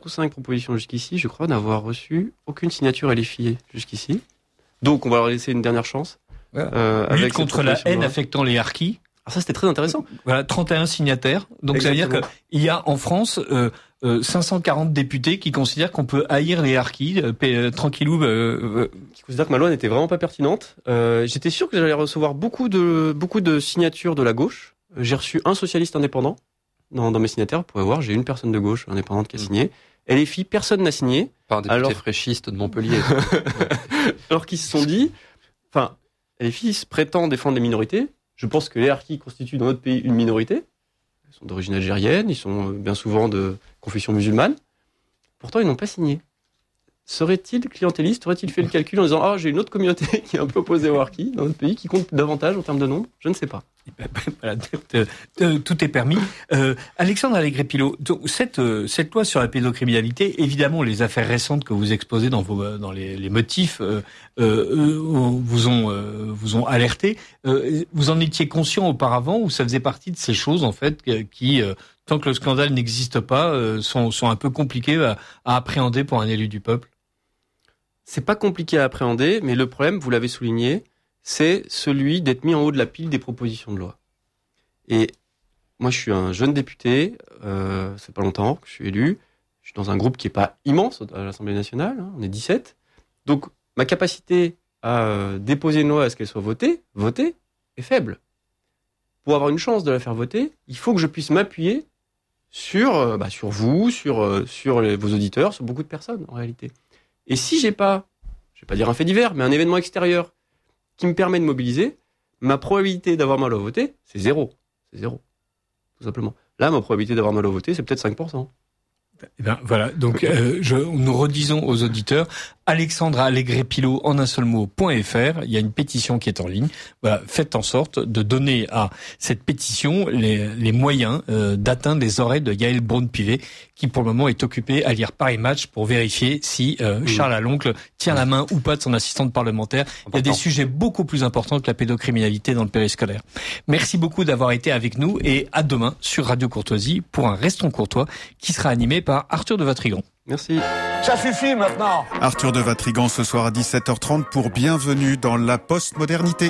4 ou 5 propositions jusqu'ici. Je crois n'avoir reçu aucune signature LFI jusqu'ici. Donc, on va leur laisser une dernière chance. Lutte contre la haine affectant les harkis. Alors ça, c'était très intéressant. Voilà, 31 signataires. Donc, ça veut dire qu'il y a en France 540 députés qui considèrent qu'on peut haïr les harkis, tranquillou. Qui considèrent que ma loi n'était vraiment pas pertinente. J'étais sûr que j'allais recevoir beaucoup de signatures de la gauche. J'ai reçu un socialiste indépendant dans mes signataires. Vous pouvez voir, j'ai une personne de gauche indépendante qui a signé. LFI, personne n'a signé. Par un député fraîchiste de Montpellier. Alors qu'ils se sont dit, enfin, LFI se prétend défendre les minorités. Je pense que les harkis constituent dans notre pays une minorité. Ils sont d'origine algérienne, ils sont bien souvent de confession musulmane. Pourtant, ils n'ont pas signé. Serait-il clientéliste? Aurait-il fait le calcul en disant « Ah, j'ai une autre communauté qui est un peu opposée aux harkis dans notre pays, qui compte davantage en termes de nombre ?» Je ne sais pas. Voilà, tout est permis. Alexandre Allègre-Pilot, cette loi sur la pédocriminalité, évidemment, les affaires récentes que vous exposez dans les motifs vous ont alerté. Vous en étiez conscient auparavant ou ça faisait partie de ces choses en fait qui tant que le scandale n'existe pas, sont un peu compliquées à appréhender pour un élu du peuple? C'est pas compliqué à appréhender, mais le problème, vous l'avez souligné, c'est celui d'être mis en haut de la pile des propositions de loi. Et moi, je suis un jeune député, c'est pas longtemps que je suis élu, je suis dans un groupe qui est pas immense à l'Assemblée nationale, on est 17, donc ma capacité à déposer une loi à ce qu'elle soit votée est faible. Pour avoir une chance de la faire voter, il faut que je puisse m'appuyer sur vous, sur vos auditeurs, sur beaucoup de personnes en réalité. Et si j'ai pas, je vais pas dire un fait divers, mais un événement extérieur qui me permet de mobiliser, ma probabilité d'avoir ma loi votée, c'est zéro. C'est zéro. Tout simplement. Là, ma probabilité d'avoir ma loi votée, c'est peut-être 5%. Eh ben, voilà. Donc, nous redisons aux auditeurs, Alexandre Allègre-Pilot en un seul mot.fr. Il y a une pétition qui est en ligne. Voilà. Faites en sorte de donner à cette pétition les moyens d'atteindre les oreilles de Yael Braun-Pivet, qui pour le moment est occupée à lire Paris Match pour vérifier si Charles Aloncle tient la main ou pas de son assistante parlementaire. Il y a des sujets beaucoup plus importants que la pédocriminalité dans le périscolaire. Merci beaucoup d'avoir été avec nous et à demain sur Radio Courtoisie pour un Restons Courtois qui sera animé par Arthur de Vatrigan. Merci. Ça suffit maintenant. Arthur de Vatrigan ce soir à 17h30 pour Bienvenue dans la postmodernité.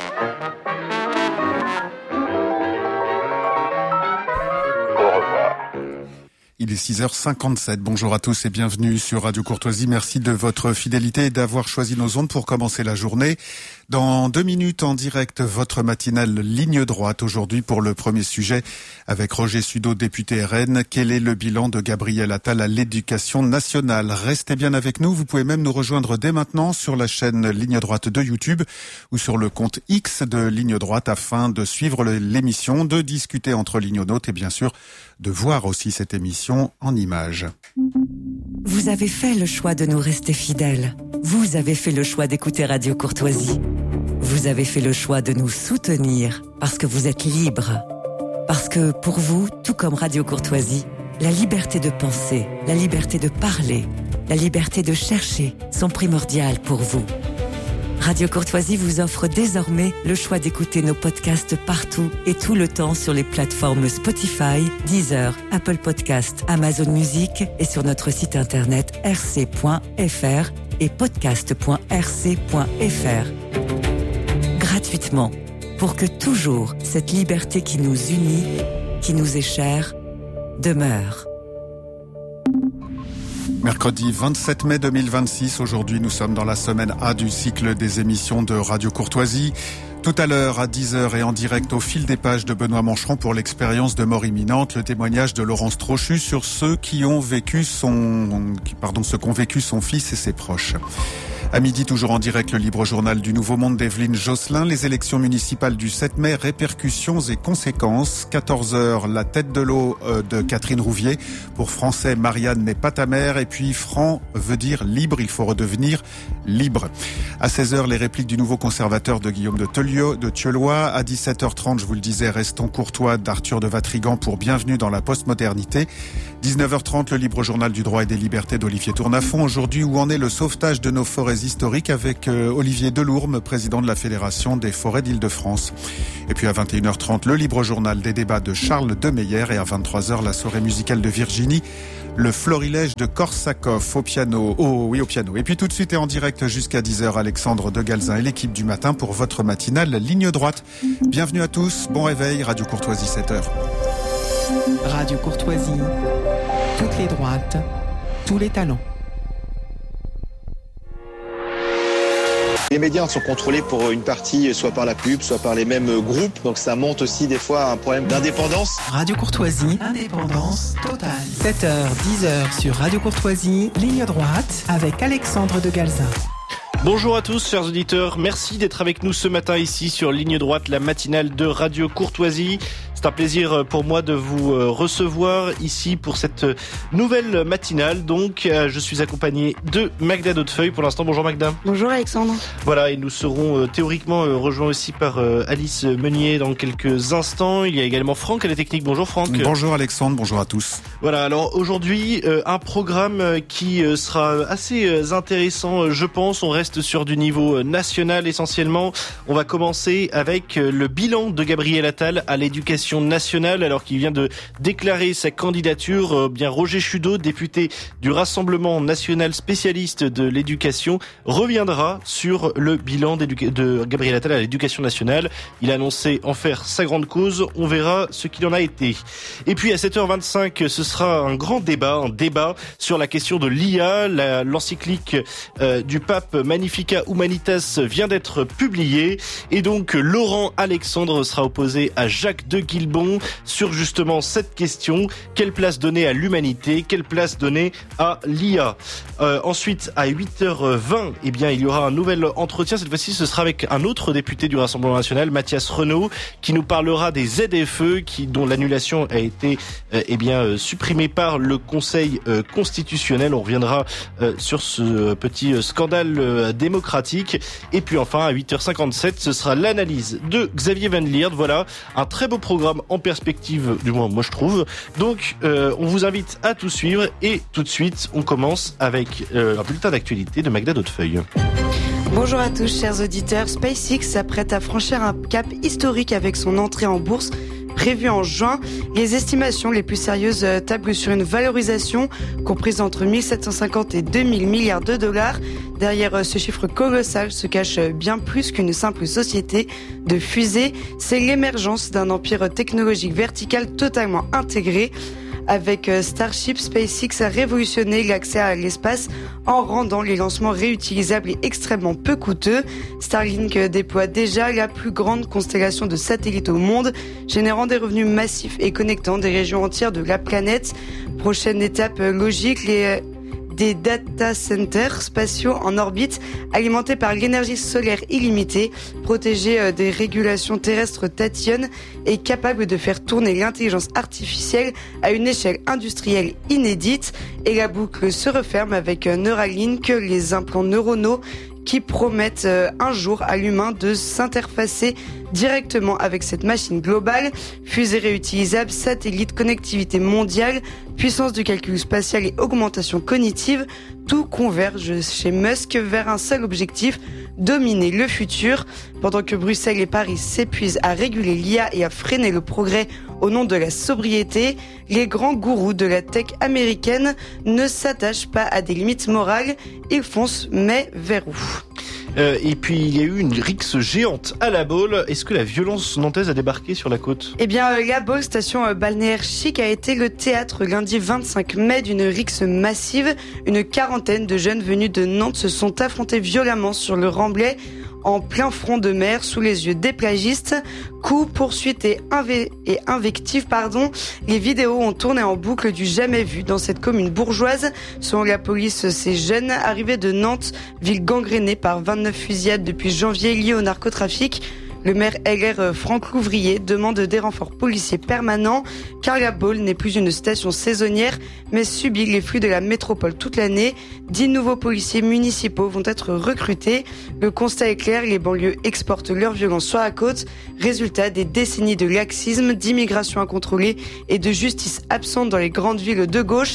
Il est 6h57. Bonjour à tous et bienvenue sur Radio Courtoisie. Merci de votre fidélité et d'avoir choisi nos ondes pour commencer la journée. Dans 2 minutes en direct, votre matinale Ligne Droite aujourd'hui pour le premier sujet avec Roger Sudeau, député RN. Quel est le bilan de Gabriel Attal à l'éducation nationale? Restez bien avec nous. Vous pouvez même nous rejoindre dès maintenant sur la chaîne Ligne Droite de YouTube ou sur le compte X de Ligne Droite afin de suivre l'émission, de discuter entre lignonautes et bien sûr de voir aussi cette émission en images. Vous avez fait le choix de nous rester fidèles. Vous avez fait le choix d'écouter Radio Courtoisie. Vous avez fait le choix de nous soutenir parce que vous êtes libres. Parce que pour vous, tout comme Radio Courtoisie, la liberté de penser, la liberté de parler, la liberté de chercher sont primordiales pour vous. Radio Courtoisie vous offre désormais le choix d'écouter nos podcasts partout et tout le temps sur les plateformes Spotify, Deezer, Apple Podcasts, Amazon Music et sur notre site internet rc.fr et podcast.rc.fr. Gratuitement, pour que toujours cette liberté qui nous unit, qui nous est chère, demeure. Mercredi 27 mai 2026, aujourd'hui nous sommes dans la semaine A du cycle des émissions de Radio Courtoisie. Tout à l'heure, à 10h et en direct au fil des pages de Benoît Mancheron pour l'expérience de mort imminente, le témoignage de Laurence Trochu sur ceux qu'ont vécu son fils et ses proches. À midi, toujours en direct, le libre journal du Nouveau Monde d'Evelyne Josselin. Les élections municipales du 7 mai, répercussions et conséquences. 14h, la tête de l'eau de Catherine Rouvier. Pour français, Marianne n'est pas ta mère. Et puis, franc veut dire libre. Il faut redevenir libre. À 16h, les répliques du nouveau conservateur de Guillaume de Thieulois. À 17h30, je vous le disais, Restons Courtois d'Arthur de Vatrigan pour Bienvenue dans la postmodernité. 19h30, le libre journal du droit et des libertés d'Olivier Tournafont. Aujourd'hui, où en est le sauvetage de nos forêts historiques avec Olivier Delourme, président de la Fédération des forêts d'Île-de-France. Et puis à 21h30, le libre journal des débats de Charles Demeyer et à 23h, la soirée musicale de Virginie le Florilège de Korsakov au piano. Au piano. Et puis tout de suite et en direct jusqu'à 10h, Alexandre de Galzin et l'équipe du matin pour votre matinale Ligne Droite. Bienvenue à tous, bon réveil, Radio Courtoisie 7h. Radio Courtoisie, toutes les droites, tous les talents. Les médias sont contrôlés pour une partie, soit par la pub, soit par les mêmes groupes. Donc ça monte aussi des fois à un problème d'indépendance. Radio Courtoisie, indépendance totale. 7h, 10h sur Radio Courtoisie, Ligne Droite, avec Alexandre de Galzin. Bonjour à tous, chers auditeurs. Merci d'être avec nous ce matin ici sur Ligne Droite, la matinale de Radio Courtoisie. C'est un plaisir pour moi de vous recevoir ici pour cette nouvelle matinale. Donc, je suis accompagné de Magda Dautefeuille pour l'instant. Bonjour Magda. Bonjour Alexandre. Voilà, et nous serons théoriquement rejoints aussi par Alice Meunier dans quelques instants. Il y a également Franck à la technique. Bonjour Franck. Bonjour Alexandre, bonjour à tous. Voilà, alors aujourd'hui, un programme qui sera assez intéressant, je pense. On reste sur du niveau national essentiellement. On va commencer avec le bilan de Gabriel Attal à l'éducation nationale, alors qu'il vient de déclarer sa candidature. Bien Roger Chudeau, député du Rassemblement national spécialiste de l'éducation, reviendra sur le bilan de Gabriel Attal à l'éducation nationale. Il a annoncé en faire sa grande cause. On verra ce qu'il en a été. Et puis à 7h25, ce sera un grand débat, sur la question de l'IA. L'encyclique du pape Magnificat Humanitas vient d'être publiée. Et donc Laurent Alexandre sera opposé à Jacques de Guilbon sur justement cette question. Quelle place donner à l'humanité? Quelle place donner à l'IA? Ensuite, à 8h20, eh bien, il y aura un nouvel entretien. Cette fois-ci, ce sera avec un autre député du Rassemblement national, Mathias Renaud, qui nous parlera des ZFE, dont l'annulation a été supprimée par le Conseil constitutionnel. On reviendra sur ce petit scandale démocratique. Et puis enfin, à 8h57, ce sera l'analyse de Xavier Van Lierde. Voilà, un très beau programme en perspective, du moins moi je trouve. Donc on vous invite à tout suivre et tout de suite on commence avec un bulletin d'actualité de Magda Dautefeuille. Bonjour à tous chers auditeurs. SpaceX s'apprête à franchir un cap historique avec son entrée en bourse prévue en juin. Les estimations les plus sérieuses tablent sur une valorisation comprise entre 1750 et 2000 milliards de dollars. Derrière ce chiffre colossal se cache bien plus qu'une simple société de fusées. C'est l'émergence d'un empire technologique vertical totalement intégré. Avec Starship, SpaceX a révolutionné l'accès à l'espace en rendant les lancements réutilisables et extrêmement peu coûteux. Starlink déploie déjà la plus grande constellation de satellites au monde, générant des revenus massifs et connectant des régions entières de la planète. Prochaine étape logique, des data centers spatiaux en orbite, alimentés par l'énergie solaire illimitée, protégés des régulations terrestres tatillonnes et capables de faire tourner l'intelligence artificielle à une échelle industrielle inédite. Et la boucle se referme avec Neuralink, les implants neuronaux qui promettent un jour à l'humain de s'interfacer directement avec cette machine globale. Fusée réutilisable, satellite, connectivité mondiale, puissance de calcul spatial et augmentation cognitive, tout converge chez Musk vers un seul objectif, dominer le futur. Pendant que Bruxelles et Paris s'épuisent à réguler l'IA et à freiner le progrès au nom de la sobriété, les grands gourous de la tech américaine ne s'attachent pas à des limites morales, ils foncent mais vers où? Et puis il y a eu une rixe géante à La Baule. Est-ce que la violence nantaise a débarqué sur la côte? Eh bien, La Baule, station balnéaire chic, a été le théâtre lundi 25 mai d'une rixe massive. Une quarantaine de jeunes venus de Nantes se sont affrontés violemment sur le remblai en plein front de mer sous les yeux des plagistes. Coups, poursuites et invectives, Les vidéos ont tourné en boucle du jamais vu dans cette commune bourgeoise. Selon la police, ces jeunes arrivés de Nantes, ville gangrénée par 29 fusillades depuis janvier liées au narcotrafic. Le maire LR Franck Louvrier demande des renforts policiers permanents car La Baule n'est plus une station saisonnière mais subit les flux de la métropole toute l'année. 10 nouveaux policiers municipaux vont être recrutés. Le constat est clair, les banlieues exportent leur violence sur la côte. Résultat des décennies de laxisme, d'immigration incontrôlée et de justice absente dans les grandes villes de gauche.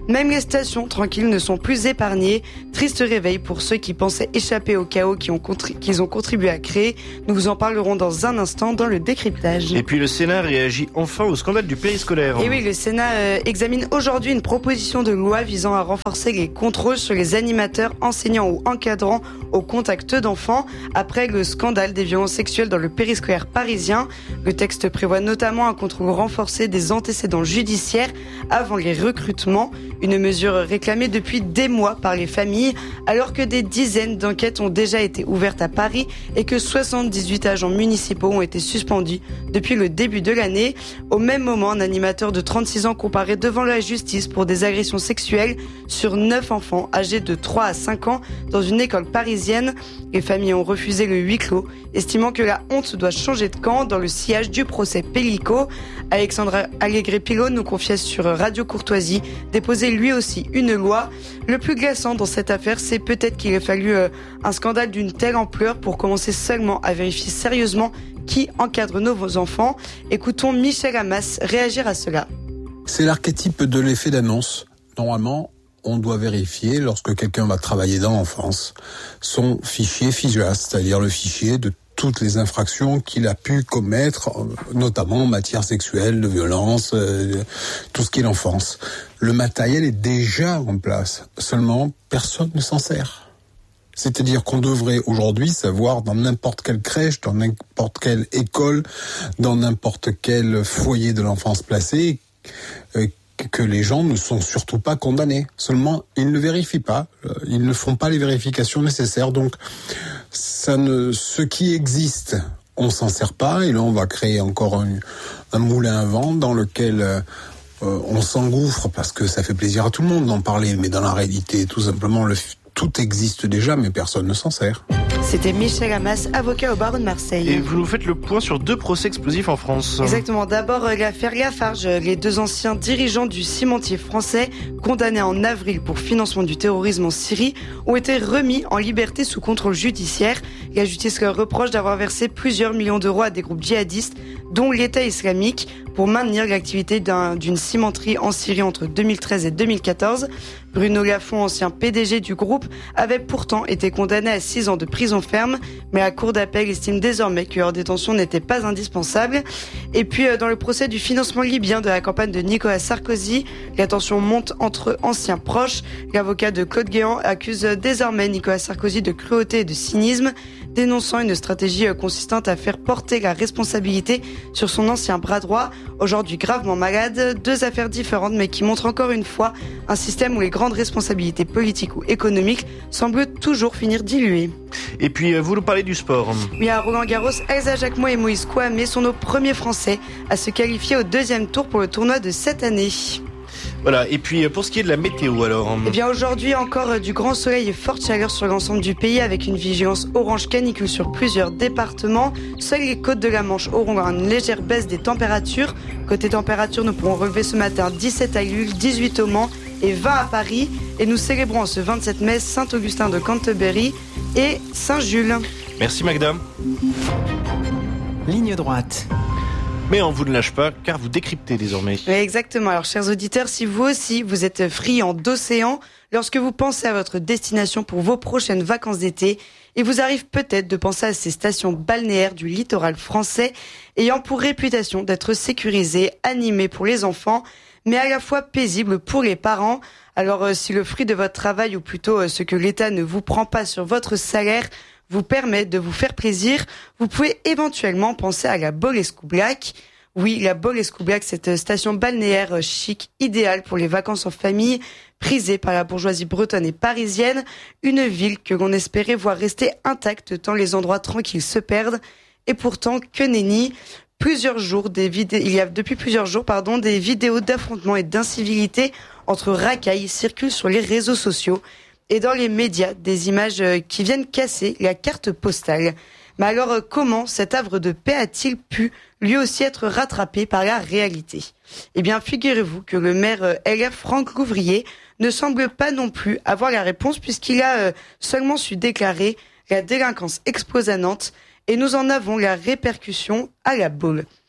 Même les stations tranquilles ne sont plus épargnées. Triste réveil pour ceux qui pensaient échapper au chaos qu'ils ont contribué à créer. Nous vous en parlerons dans un instant dans le décryptage. Et puis le Sénat réagit enfin au scandale du périscolaire. Et oui, le Sénat examine aujourd'hui une proposition de loi visant à renforcer les contrôles sur les animateurs, enseignants ou encadrants au contact d'enfants après le scandale des violences sexuelles dans le périscolaire parisien. Le texte prévoit notamment un contrôle renforcé des antécédents judiciaires avant les recrutements, une mesure réclamée depuis des mois par les familles, alors que des dizaines d'enquêtes ont déjà été ouvertes à Paris et que 78 agents municipaux ont été suspendus depuis le début de l'année. Au même moment, un animateur de 36 ans comparaît devant la justice pour des agressions sexuelles sur 9 enfants âgés de 3 à 5 ans dans une école parisienne. Les familles ont refusé le huis clos, estimant que la honte doit changer de camp dans le sillage du procès Pellico. Alexandre Allégret-Pilot nous confiait sur Radio Courtoisie déposer lui aussi une loi. Le plus glaçant dans cette affaire, c'est peut-être qu'il a fallu un scandale d'une telle ampleur pour commencer seulement à vérifier sérieusement qui encadre nos enfants. Écoutons Michel Hamas réagir à cela. C'est l'archétype de l'effet d'annonce. Normalement, on doit vérifier, lorsque quelqu'un va travailler dans l'enfance, son fichier FIJAS, c'est-à-dire le fichier de toutes les infractions qu'il a pu commettre, notamment en matière sexuelle, de violence, tout ce qui est l'enfance. Le matériel est déjà en place, seulement personne ne s'en sert. C'est-à-dire qu'on devrait aujourd'hui savoir dans n'importe quelle crèche, dans n'importe quelle école, dans n'importe quel foyer de l'enfance placé, que les gens ne sont surtout pas condamnés. Seulement, ils ne vérifient pas. Ils ne font pas les vérifications nécessaires. Donc, ce qui existe, on s'en sert pas. Et là, on va créer encore un moulin à vent dans lequel on s'engouffre parce que ça fait plaisir à tout le monde d'en parler. Mais dans la réalité, tout simplement, tout existe déjà, mais personne ne s'en sert. C'était Michel Hamas, avocat au barreau de Marseille. Et vous nous faites le point sur 2 procès explosifs en France. Exactement. D'abord, l'affaire Lafarge. Les 2 anciens dirigeants du cimentier français, condamnés en avril pour financement du terrorisme en Syrie, ont été remis en liberté sous contrôle judiciaire. La justice leur reproche d'avoir versé plusieurs millions d'euros à des groupes djihadistes, dont l'État islamique, pour maintenir l'activité d'une cimenterie en Syrie entre 2013 et 2014. Bruno Lafont, ancien PDG du groupe, avait pourtant été condamné à 6 ans de prison ferme, mais la cour d'appel estime désormais que leur détention n'était pas indispensable. Et puis, dans le procès du financement libyen de la campagne de Nicolas Sarkozy, la tension monte entre anciens proches. L'avocat de Claude Guéant accuse désormais Nicolas Sarkozy de cruauté et de cynisme, dénonçant une stratégie consistant à faire porter la responsabilité sur son ancien bras droit, aujourd'hui gravement malade. 2 affaires différentes, mais qui montrent encore une fois un système où les grandes responsabilités politiques ou économiques semblent toujours finir diluées. Et puis, vous nous parlez du sport. Oui, à Roland-Garros, Elsa Jacquemot et Moïse Kouamé sont nos premiers Français à se qualifier au 2e tour pour le tournoi de cette année. Voilà, et puis pour ce qui est de la météo alors. Eh bien aujourd'hui encore du grand soleil et forte chaleur sur l'ensemble du pays avec une vigilance orange canicule sur plusieurs départements. Seules les côtes de la Manche auront une légère baisse des températures. Côté température, nous pourrons relever ce matin 17 à Lille, 18 au Mans et 20 à Paris. Et nous célébrons ce 27 mai Saint-Augustin de Canterbury et Saint-Jules. Merci Magda. Ligne droite. Mais on vous ne lâche pas, car vous décryptez désormais. Oui, exactement. Alors, chers auditeurs, si vous aussi, vous êtes friands d'océan, lorsque vous pensez à votre destination pour vos prochaines vacances d'été, il vous arrive peut-être de penser à ces stations balnéaires du littoral français, ayant pour réputation d'être sécurisées, animées pour les enfants, mais à la fois paisibles pour les parents. Alors, si le fruit de votre travail, ou plutôt ce que l'État ne vous prend pas sur votre salaire, vous permet de vous faire plaisir, vous pouvez éventuellement penser à la Bolescou-Black. Oui, la Bolescou-Black, cette station balnéaire chic, idéale pour les vacances en famille, prisée par la bourgeoisie bretonne et parisienne, une ville que l'on espérait voir rester intacte tant les endroits tranquilles se perdent. Et pourtant, que nenni, il y a depuis plusieurs jours, des vidéos d'affrontements et d'incivilité entre racailles circulent sur les réseaux sociaux. Et dans les médias, des images qui viennent casser la carte postale. Mais alors, comment cet havre de paix a-t-il pu lui aussi être rattrapé par la réalité ? Eh bien, figurez-vous que le maire LR Franck Louvrier ne semble pas non plus avoir la réponse puisqu'il a seulement su déclarer la délinquance explose à Nantes et nous en avons la répercussion à la Baule.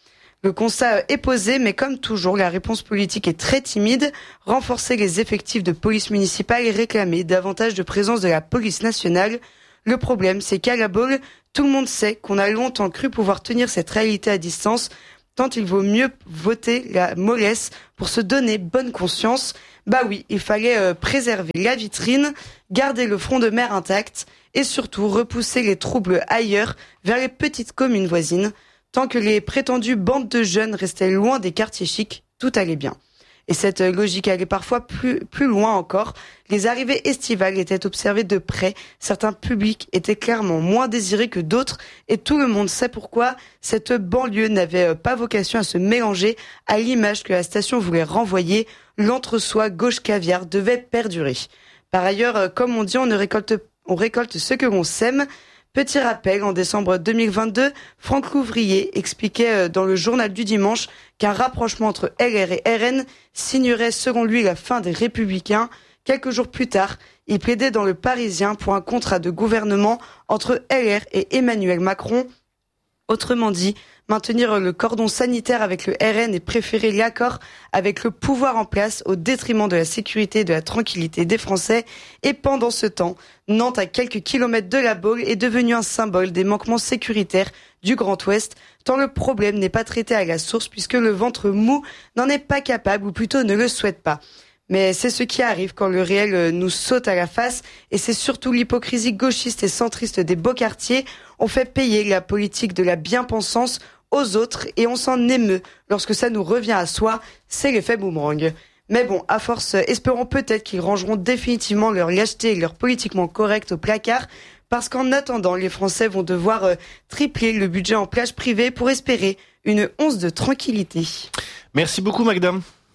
Le constat est posé, mais comme toujours, la réponse politique est très timide. Renforcer les effectifs de police municipale et réclamer davantage de présence de la police nationale. Le problème, c'est qu'à la Baule, tout le monde sait qu'on a longtemps cru pouvoir tenir cette réalité à distance, tant il vaut mieux voter la mollesse pour se donner bonne conscience. Bah oui, il fallait préserver la vitrine, garder le front de mer intact et surtout repousser les troubles ailleurs, vers les petites communes voisines. Tant que les prétendues bandes de jeunes restaient loin des quartiers chics, tout allait bien. Et cette logique allait parfois plus loin encore. Les arrivées estivales étaient observées de près. Certains publics étaient clairement moins désirés que d'autres. Et tout le monde sait pourquoi cette banlieue n'avait pas vocation à se mélanger à l'image que la station voulait renvoyer. L'entre-soi gauche caviar devait perdurer. Par ailleurs, comme on dit, on récolte ce que l'on sème. Petit rappel, en décembre 2022, Franck Louvrier expliquait dans le journal du dimanche qu'un rapprochement entre LR et RN signerait selon lui la fin des Républicains. Quelques jours plus tard, il plaidait dans le Parisien pour un contrat de gouvernement entre LR et Emmanuel Macron. Autrement dit, maintenir le cordon sanitaire avec le RN et préférer l'accord avec le pouvoir en place au détriment de la sécurité et de la tranquillité des Français. Et pendant ce temps, Nantes, à quelques kilomètres de la Baule, est devenue un symbole des manquements sécuritaires du Grand Ouest, tant le problème n'est pas traité à la source puisque le ventre mou n'en est pas capable ou plutôt ne le souhaite pas. Mais c'est ce qui arrive quand le réel nous saute à la face et c'est surtout l'hypocrisie gauchiste et centriste des beaux quartiers. On fait payer la politique de la bien-pensance aux autres et on s'en émeut lorsque ça nous revient à soi. C'est l'effet boomerang. Mais bon, à force, espérons peut-être qu'ils rangeront définitivement leur lâcheté et leur politiquement correct au placard parce qu'en attendant, les Français vont devoir tripler le budget en plage privée pour espérer une once de tranquillité. Merci beaucoup, Magda.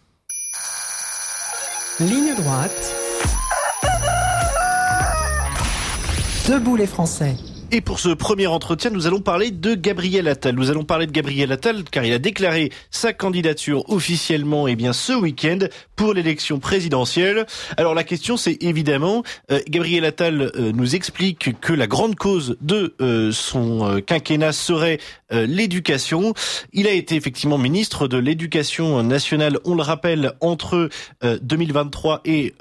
Ligne droite. Debout les Français. Et pour ce premier entretien, nous allons parler de Gabriel Attal. Nous allons parler de Gabriel Attal car il a déclaré sa candidature officiellement ce week-end pour l'élection présidentielle. Alors la question c'est évidemment, Gabriel Attal nous explique que la grande cause de son quinquennat serait l'éducation. Il a été effectivement ministre de l'Éducation nationale, on le rappelle, entre 2023 et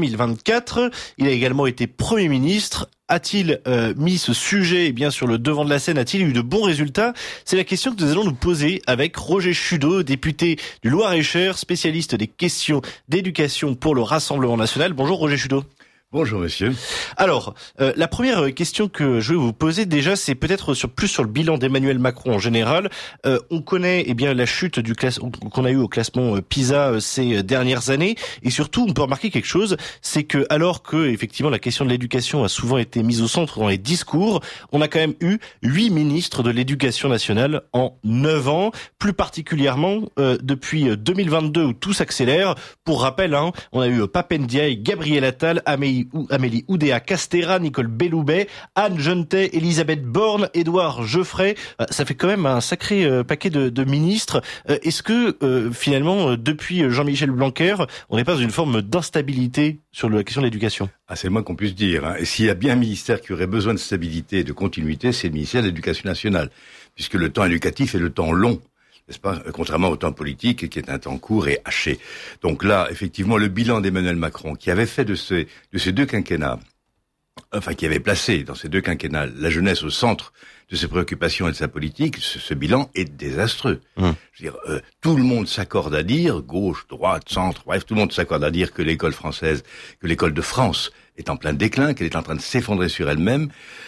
2024. Il a également été Premier ministre. A-t-il mis ce sujet sur le devant de la scène? A-t-il eu de bons résultats? C'est la question que nous allons nous poser avec Roger Chudeau, député du Loir-et-Cher, spécialiste des questions d'éducation pour le Rassemblement national. Bonjour Roger Chudeau. Bonjour monsieur. Alors, la première question que je vais vous poser déjà, c'est peut-être plus sur le bilan d'Emmanuel Macron en général. On connaît la chute qu'on a eu au classement PISA ces dernières années, et surtout on peut remarquer quelque chose, c'est que alors que effectivement la question de l'éducation a souvent été mise au centre dans les discours, on a quand même eu 8 ministres de l'Éducation nationale en 9 ans, plus particulièrement depuis 2022 où tout s'accélère. Pour rappel, on a eu Pape Ndiaye, Gabriel Attal, Amélie Oudéa-Castéra, Nicole Belloubet, Anne Genetet, Elisabeth Borne, Édouard Geoffrey. Ça fait quand même un sacré paquet de ministres. Est-ce que finalement, depuis Jean-Michel Blanquer, on n'est pas dans une forme d'instabilité sur la question de l'éducation? C'est le moins qu'on puisse dire. Et s'il y a bien un ministère qui aurait besoin de stabilité et de continuité, c'est le ministère de l'Éducation nationale, puisque le temps éducatif est le temps long. N'est-ce pas, contrairement au temps politique qui est un temps court et haché. Donc là, effectivement, le bilan d'Emmanuel Macron, qui avait fait de ces deux quinquennats, qui avait placé dans ces deux quinquennats la jeunesse au centre de ses préoccupations et de sa politique, ce bilan est désastreux. Je veux dire, tout le monde s'accorde à dire, gauche, droite, centre, bref, tout le monde s'accorde à dire que l'école française, que l'école de France est en plein déclin, qu'elle est en train de s'effondrer sur elle-même,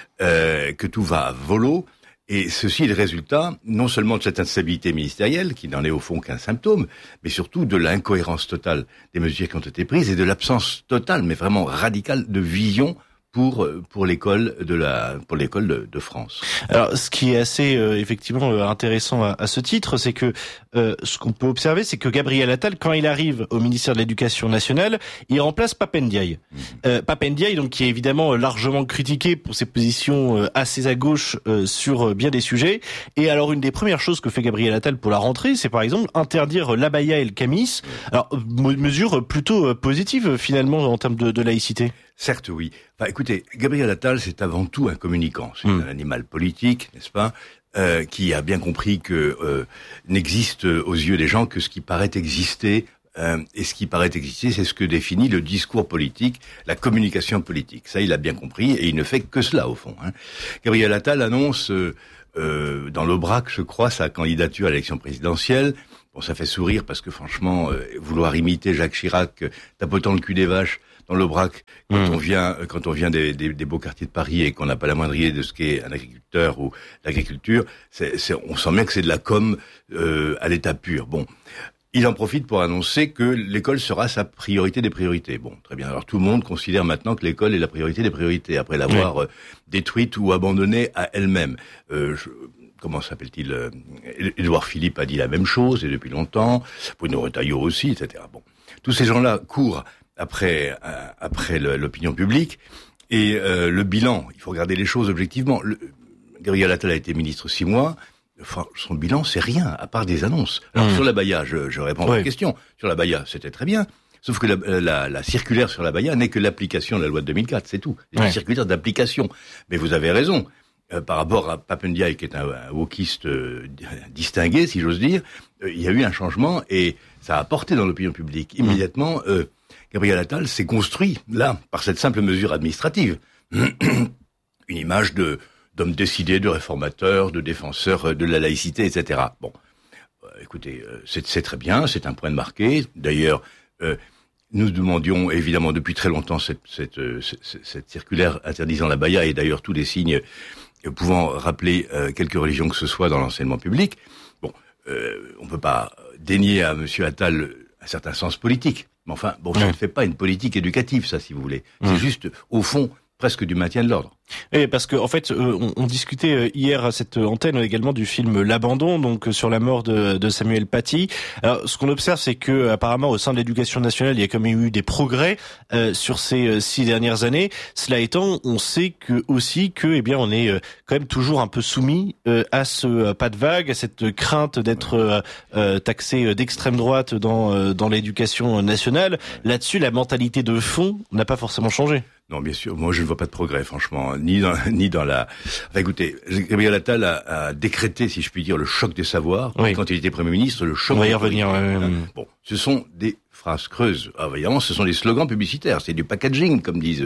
que tout va à volo. Et ceci est le résultat, non seulement de cette instabilité ministérielle, qui n'en est au fond qu'un symptôme, mais surtout de l'incohérence totale des mesures qui ont été prises et de l'absence totale, mais vraiment radicale, de vision pour l'école de France. Alors, ce qui est assez effectivement intéressant à ce titre, c'est que ce qu'on peut observer, c'est que Gabriel Attal, quand il arrive au ministère de l'Éducation nationale, il remplace Pape Ndiaye. Pape Ndiaye, donc, qui est évidemment largement critiqué pour ses positions assez à gauche sur bien des sujets. Et alors, une des premières choses que fait Gabriel Attal pour la rentrée, c'est par exemple interdire l'abaya et le camis. Alors, mesure plutôt positive finalement en termes de laïcité. Certes, oui. Enfin, écoutez, Gabriel Attal, c'est avant tout un communicant. C'est un animal politique, n'est-ce pas, qui a bien compris que n'existe aux yeux des gens que ce qui paraît exister. Et ce qui paraît exister, c'est ce que définit le discours politique, la communication politique. Ça, il a bien compris, et il ne fait que cela, au fond. Gabriel Attal annonce dans l'Aubrac, je crois, sa candidature à l'élection présidentielle. Bon, ça fait sourire parce que franchement, vouloir imiter Jacques Chirac, tapotant le cul des vaches dans l'Aubrac, quand on vient des beaux quartiers de Paris et qu'on n'a pas la moindre idée de ce qu'est un agriculteur ou l'agriculture, on sent bien que c'est de la com à l'état pur. Bon. Il en profite pour annoncer que l'école sera sa priorité des priorités. Bon, très bien. Alors tout le monde considère maintenant que l'école est la priorité des priorités, après l'avoir détruite ou abandonnée à elle-même. Comment s'appelle-t-il Édouard Philippe a dit la même chose, et depuis longtemps. Bruno Retailleau aussi, etc. Bon, tous ces gens-là courent après l'opinion publique. Et le bilan, il faut regarder les choses objectivement. Gabriel Attal a été ministre 6 mois. Enfin, son bilan, c'est rien, à part des annonces. Alors, sur l'abaya, je réponds à votre question. Sur l'abaya, c'était très bien. Sauf que la circulaire sur l'abaya n'est que l'application de la loi de 2004, c'est tout. C'est une circulaire d'application. Mais vous avez raison. Par rapport à Pape Ndiaye, qui est un wokiste distingué, si j'ose dire, il y a eu un changement et ça a porté dans l'opinion publique. Immédiatement, Gabriel Attal s'est construit, là, par cette simple mesure administrative. Une image d'homme décidé, de réformateur, de défenseur de la laïcité, etc. Bon, écoutez, c'est très bien, c'est un point de marqué. D'ailleurs, nous demandions évidemment depuis très longtemps cette circulaire interdisant l'abaya et d'ailleurs tous les signes pouvant rappeler quelque religion que ce soit dans l'enseignement public. Bon, on peut pas dénier à Monsieur Attal un certain sens politique. Mais enfin, bon, ça ne fait pas une politique éducative, ça, si vous voulez. C'est juste, au fond, presque du maintien de l'ordre. Et parce que en fait, on discutait hier à cette antenne également du film L'Abandon, donc sur la mort de Samuel Paty. Alors, ce qu'on observe, c'est que apparemment au sein de l'éducation nationale, il y a quand même eu des progrès sur ces 6 dernières années. Cela étant, on sait que aussi que, eh bien, on est quand même toujours un peu soumis à ce pas de vague, à cette crainte d'être taxé d'extrême droite dans l'éducation nationale. Là-dessus, la mentalité de fond n'a pas forcément changé. Non, bien sûr. Moi, je ne vois pas de progrès, franchement, ni dans la. Enfin, écoutez, Gabriel Attal a décrété, si je puis dire, le choc des savoirs. Oui. Quand il était Premier ministre, le choc. On va y revenir. Bon, ce sont des phrases creuses. Ah, évidemment, ce sont des slogans publicitaires. C'est du packaging, comme disent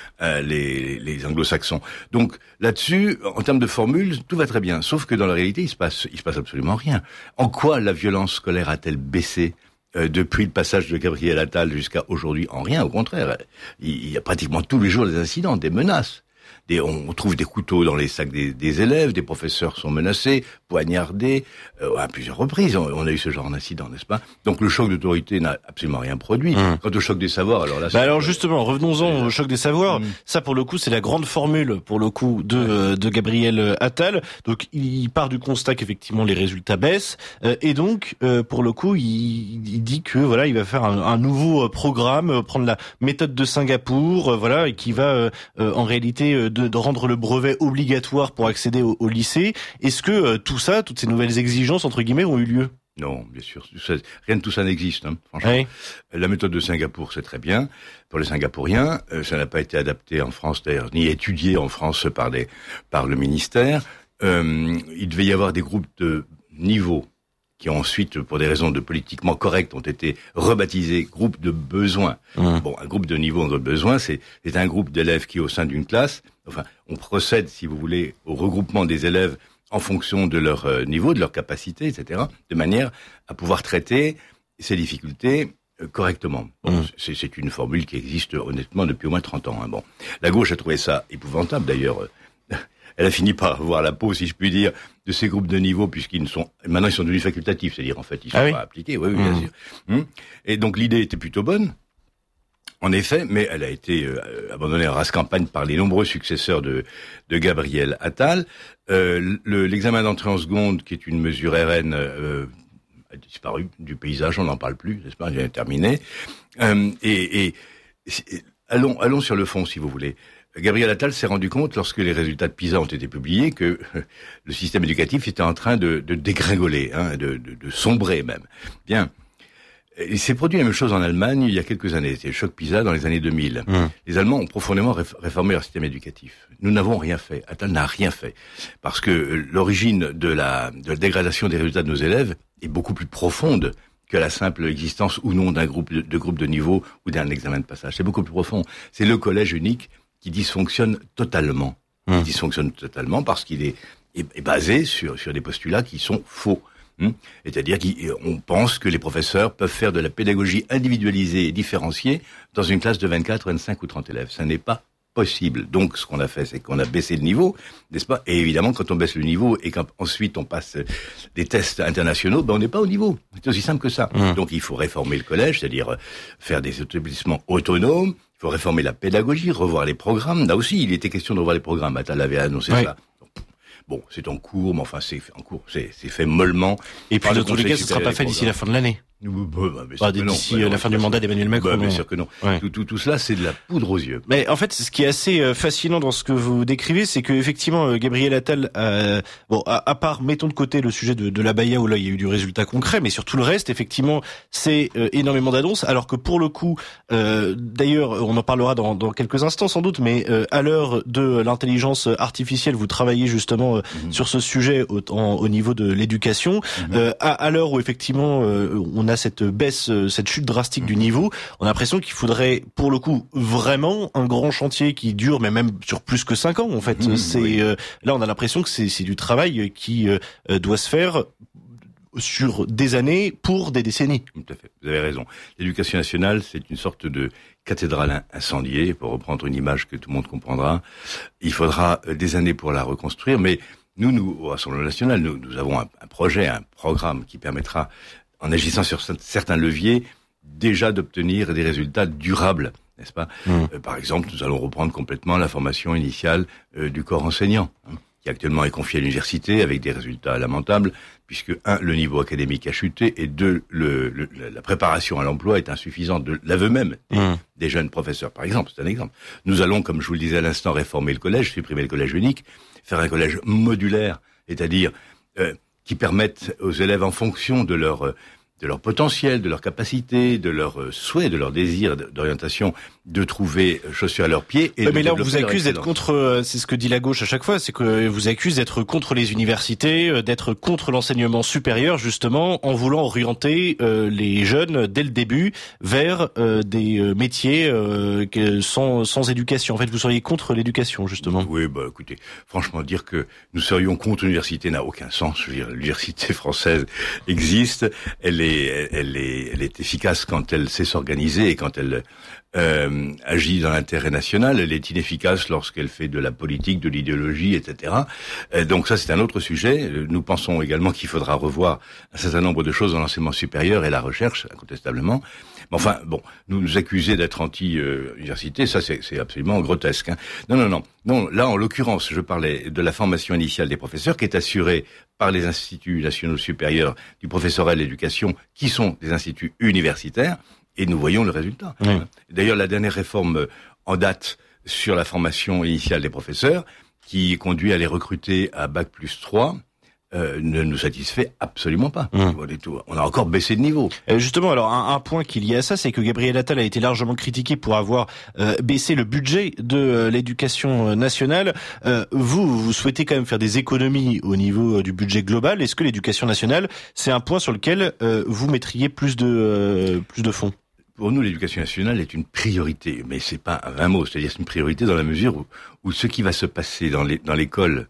les Anglo-Saxons. Donc là-dessus, en termes de formules, tout va très bien. Sauf que dans la réalité, il se passe absolument rien. En quoi la violence scolaire a-t-elle baissé? Depuis le passage de Gabriel Attal jusqu'à aujourd'hui, en rien, au contraire. Il y a pratiquement tous les jours des incidents, des menaces. On trouve des couteaux dans les sacs des élèves, des professeurs sont menacés, poignardés, à plusieurs reprises. On a eu ce genre d'incident, n'est-ce pas? Donc le choc d'autorité n'a absolument rien produit. Quant au choc des savoirs, alors là... alors justement, revenons-en au choc des savoirs. Ça, pour le coup, c'est la grande formule, pour le coup, de Gabriel Attal. Donc il part du constat qu'effectivement les résultats baissent. Et donc, pour le coup, il dit que voilà, il va faire un nouveau programme, prendre la méthode de Singapour, voilà, et qui va en réalité de rendre le brevet obligatoire pour accéder au lycée. Est-ce que tout ça, toutes ces nouvelles exigences, entre guillemets, ont eu lieu? Non, bien sûr. Rien de tout ça n'existe, franchement. Oui. La méthode de Singapour, c'est très bien. Pour les Singapouriens, ça n'a pas été adapté en France, d'ailleurs, ni étudié en France par le ministère. Il devait y avoir des groupes de niveau qui ont ensuite, pour des raisons de politiquement correctes, ont été rebaptisés groupe de besoin. Bon, un groupe de niveau, un groupe de besoin, c'est un groupe d'élèves qui, au sein d'une classe, enfin, on procède, si vous voulez, au regroupement des élèves en fonction de leur niveau, de leur capacité, etc., de manière à pouvoir traiter ces difficultés correctement. Bon, c'est une formule qui existe honnêtement depuis au moins 30 ans. Bon, la gauche a trouvé ça épouvantable, d'ailleurs. Elle a fini par avoir la peau, si je puis dire, de ces groupes de niveau, maintenant ils sont devenus facultatifs, c'est-à-dire en fait ils sont pas appliqués, oui, bien sûr. Et donc l'idée était plutôt bonne, en effet, mais elle a été abandonnée en race campagne par les nombreux successeurs de Gabriel Attal. L'examen d'entrée en seconde, qui est une mesure RN, a disparu du paysage, on n'en parle plus, n'est-ce pas, il est terminé. Allons sur le fond, si vous voulez. Gabriel Attal s'est rendu compte, lorsque les résultats de PISA ont été publiés, que le système éducatif était en train de dégringoler, de sombrer même. Bien. Il s'est produit la même chose en Allemagne il y a quelques années. C'était le choc PISA dans les années 2000. Les Allemands ont profondément réformé leur système éducatif. Nous n'avons rien fait. Attal n'a rien fait. Parce que l'origine de la dégradation des résultats de nos élèves est beaucoup plus profonde que la simple existence ou non d'un groupe de niveau ou d'un examen de passage. C'est beaucoup plus profond. C'est le collège unique qui dysfonctionne totalement. Il dysfonctionne totalement parce qu'il est basé sur des postulats qui sont faux. C'est-à-dire qu'on pense que les professeurs peuvent faire de la pédagogie individualisée et différenciée dans une classe de 24, 25 ou 30 élèves. Ça n'est pas possible. Donc, ce qu'on a fait, c'est qu'on a baissé le niveau, n'est-ce pas? Et évidemment, quand on baisse le niveau et qu'ensuite on passe des tests internationaux, on n'est pas au niveau. C'est aussi simple que ça. Donc, il faut réformer le collège, c'est-à-dire faire des établissements autonomes. Il faut réformer la pédagogie, revoir les programmes. Là aussi, il était question de revoir les programmes. Attal avait annoncé ça. Bon, c'est en cours, mais enfin, c'est fait mollement. Et puis, dans tous les cas, ce ne sera pas fait d'ici la fin de l'année. D'ici la fin du mandat d'Emmanuel Macron. Bien sûr que non. Ouais. Tout cela, c'est de la poudre aux yeux. Mais en fait, ce qui est assez fascinant dans ce que vous décrivez, c'est que effectivement, Gabriel Attal, à part, mettons de côté le sujet de la Baïa, où là, il y a eu du résultat concret, mais sur tout le reste, effectivement, c'est énormément d'annonces, alors que pour le coup, d'ailleurs, on en parlera dans quelques instants sans doute, mais à l'heure de l'intelligence artificielle, vous travaillez justement sur ce sujet au niveau de l'éducation. À l'heure où effectivement, on a cette baisse, cette chute drastique du niveau, on a l'impression qu'il faudrait, pour le coup, vraiment un grand chantier qui dure, mais même sur plus que 5 ans, en fait. Là, on a l'impression que c'est du travail qui doit se faire sur des années pour des décennies. Tout à fait. Vous avez raison. L'éducation nationale, c'est une sorte de cathédrale incendiée, pour reprendre une image que tout le monde comprendra. Il faudra des années pour la reconstruire, mais nous, au Rassemblement national, nous avons un projet, un programme qui permettra, en agissant sur certains leviers, déjà d'obtenir des résultats durables, n'est-ce pas? Par exemple, nous allons reprendre complètement la formation initiale du corps enseignant, qui actuellement est confiée à l'université avec des résultats lamentables, puisque le niveau académique a chuté, et la préparation à l'emploi est insuffisante de l'aveu même des jeunes professeurs, par exemple. C'est un exemple. Nous allons, comme je vous le disais à l'instant, réformer le collège, supprimer le collège unique, faire un collège modulaire, c'est-à-dire qui permettent aux élèves, en fonction de leur potentiel, de leur capacité, de leurs souhaits, de leur désir d'orientation, de trouver chaussures à leurs pieds. Mais là, on vous accuse d'être contre, c'est ce que dit la gauche à chaque fois, c'est que vous accuse d'être contre les universités, d'être contre l'enseignement supérieur, justement, en voulant orienter les jeunes, dès le début, vers des métiers sans éducation. En fait, vous seriez contre l'éducation, justement. Oui, écoutez, franchement, dire que nous serions contre l'université n'a aucun sens. Je veux dire, l'université française existe, elle est efficace quand elle sait s'organiser et quand elle agit dans l'intérêt national. Elle est inefficace lorsqu'elle fait de la politique, de l'idéologie, etc. Donc ça, c'est un autre sujet. Nous pensons également qu'il faudra revoir un certain nombre de choses dans l'enseignement supérieur et la recherche, incontestablement. Mais enfin, bon, nous accuser d'être anti-université, ça c'est absolument grotesque. Non. Là, en l'occurrence, je parlais de la formation initiale des professeurs qui est assurée par les instituts nationaux supérieurs du professorat et de l'éducation, qui sont des instituts universitaires, et nous voyons le résultat. D'ailleurs, la dernière réforme en date sur la formation initiale des professeurs, qui conduit à les recruter à Bac+3, ne nous satisfait absolument pas. On a encore baissé de niveau. Justement, alors un point qui est lié à ça, c'est que Gabriel Attal a été largement critiqué pour avoir baissé le budget de l'éducation nationale. Vous souhaitez quand même faire des économies au niveau du budget global. Est-ce que l'éducation nationale, c'est un point sur lequel vous mettriez plus de fonds? Pour nous, l'éducation nationale est une priorité, mais c'est pas un vain mot. C'est-à-dire, c'est une priorité dans la mesure où ce qui va se passer dans l'école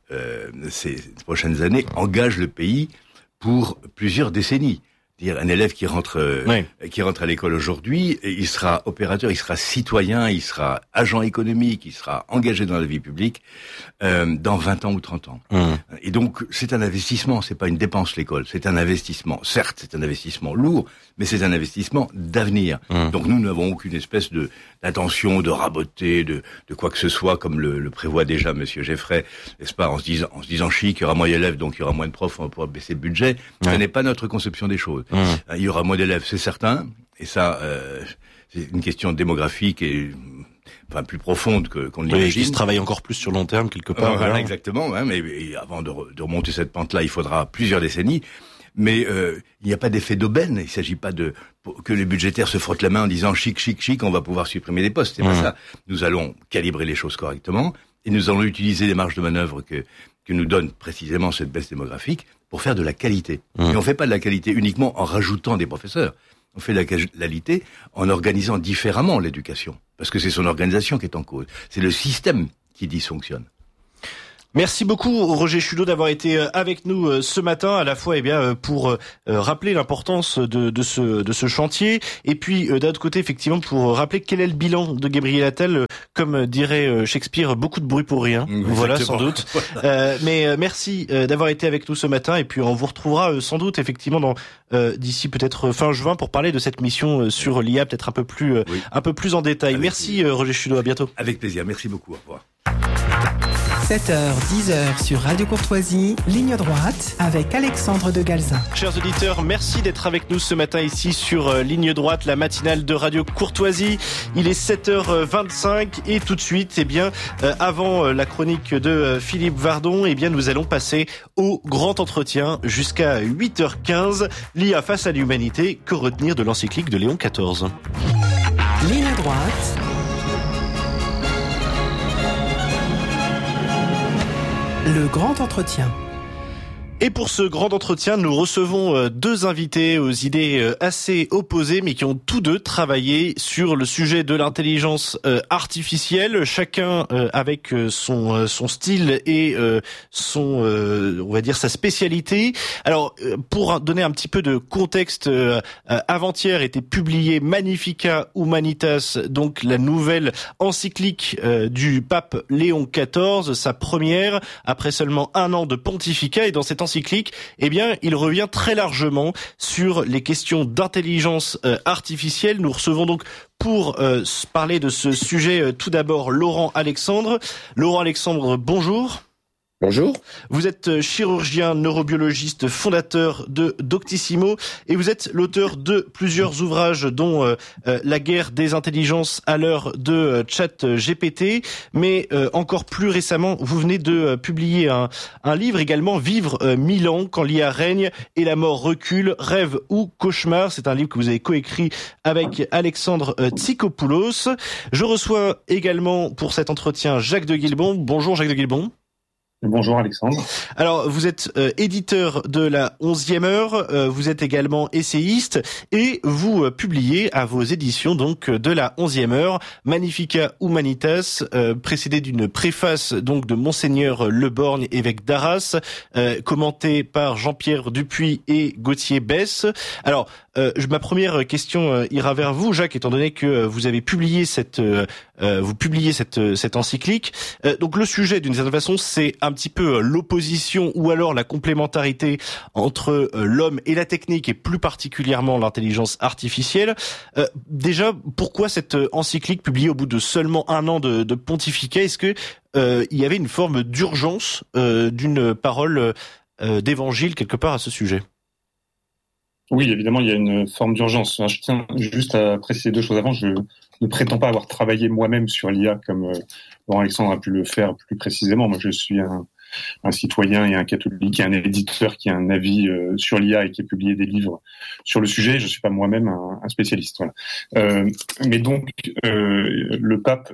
ces prochaines années engage le pays pour plusieurs décennies. C'est-à-dire, un élève qui rentre à l'école aujourd'hui, il sera opérateur, il sera citoyen, il sera agent économique, il sera engagé dans la vie publique dans 20 ans ou 30 ans. Et donc, c'est un investissement, c'est pas une dépense l'école, c'est un investissement. Certes, c'est un investissement lourd, mais c'est un investissement d'avenir. Donc nous n'avons aucune espèce d'intention de raboter, de quoi que ce soit, comme le prévoit déjà Monsieur Geffray, n'est-ce pas, en se disant chic, il y aura moins d'élèves, donc il y aura moins de profs, on va pouvoir baisser le budget. Ce n'est pas notre conception des choses. Il y aura moins d'élèves, c'est certain, et ça, c'est une question démographique et plus profonde qu'on l'imagine. Qui se travaille encore plus sur long terme quelque part. Voilà, exactement. Mais avant de remonter cette pente-là, il faudra plusieurs décennies. Mais il n'y a pas d'effet d'aubaine. Il ne s'agit pas que les budgétaires se frottent la main en disant chic, on va pouvoir supprimer des postes. C'est pas ça. Nous allons calibrer les choses correctement et nous allons utiliser les marges de manœuvre que nous donne précisément cette baisse démographique pour faire de la qualité. Et on ne fait pas de la qualité uniquement en rajoutant des professeurs. On fait de la qualité en organisant différemment l'éducation. Parce que c'est son organisation qui est en cause. C'est le système qui dysfonctionne. Merci beaucoup Roger Chudot d'avoir été avec nous ce matin, à la fois pour rappeler l'importance de ce chantier, et puis d'un autre côté effectivement pour rappeler quel est le bilan de Gabriel Attal, comme dirait Shakespeare, beaucoup de bruit pour rien. Voilà, sans doute. Mais merci d'avoir été avec nous ce matin, et puis on vous retrouvera sans doute effectivement d'ici peut-être fin juin pour parler de cette mission sur l'IA peut-être un peu plus en détail. Avec merci Roger Chudot, à bientôt. Avec plaisir, merci beaucoup, au revoir. 7h, 10h sur Radio Courtoisie, ligne droite avec Alexandre de Galzin. Chers auditeurs, merci d'être avec nous ce matin ici sur Ligne droite, la matinale de Radio Courtoisie. Il est 7h25 et tout de suite, avant la chronique de Philippe Vardon, nous allons passer au grand entretien jusqu'à 8h15. L'IA face à l'humanité, que retenir de l'encyclique de Léon XIV? Ligne droite. Le grand entretien. Et pour ce grand entretien, nous recevons deux invités aux idées assez opposées, mais qui ont tous deux travaillé sur le sujet de l'intelligence artificielle, chacun avec son style et on va dire sa spécialité. Alors, pour donner un petit peu de contexte, avant-hier était publié Magnificat Humanitas, donc la nouvelle encyclique du pape Léon XIV, sa première après seulement un an de pontificat, et dans cette encyclique, il revient très largement sur les questions d'intelligence artificielle. Nous recevons donc pour parler de ce sujet tout d'abord Laurent Alexandre. Laurent Alexandre, bonjour. Bonjour. Vous êtes chirurgien neurobiologiste, fondateur de Doctissimo, et vous êtes l'auteur de plusieurs ouvrages dont La guerre des intelligences à l'heure de ChatGPT, mais encore plus récemment, vous venez de publier un livre également, Vivre 1000 ans, quand l'IA règne et la mort recule, rêve ou cauchemar. C'est un livre que vous avez coécrit avec Alexandre Tsikopoulos. Je reçois également pour cet entretien Jacques de Guilbon. Bonjour Jacques de Guilbon. Bonjour Alexandre. Alors, vous êtes éditeur de la 11e heure, vous êtes également essayiste et vous publiez à vos éditions donc de la 11e heure Magnificat Humanitas, précédé d'une préface donc de Monseigneur Le Borgne, évêque d'Arras, commenté par Jean-Pierre Dupuis et Gauthier Besse. Alors, ma première question ira vers vous, Jacques, étant donné que vous avez publié cette encyclique. Donc le sujet, d'une certaine façon, c'est un petit peu l'opposition ou alors la complémentarité entre l'homme et la technique, et plus particulièrement l'intelligence artificielle. Déjà, pourquoi cette encyclique publiée au bout de seulement un an de pontificat? Est-ce que il y avait une forme d'urgence d'une parole d'évangile quelque part à ce sujet? Oui, évidemment, il y a une forme d'urgence. Je tiens juste à préciser deux choses avant. Je ne prétends pas avoir travaillé moi-même sur l'IA comme Laurent Alexandre a pu le faire plus précisément. Moi, je suis un citoyen et un catholique et un éditeur qui a un avis sur l'IA et qui a publié des livres sur le sujet. Je suis pas moi-même un spécialiste. Voilà. Mais donc, le pape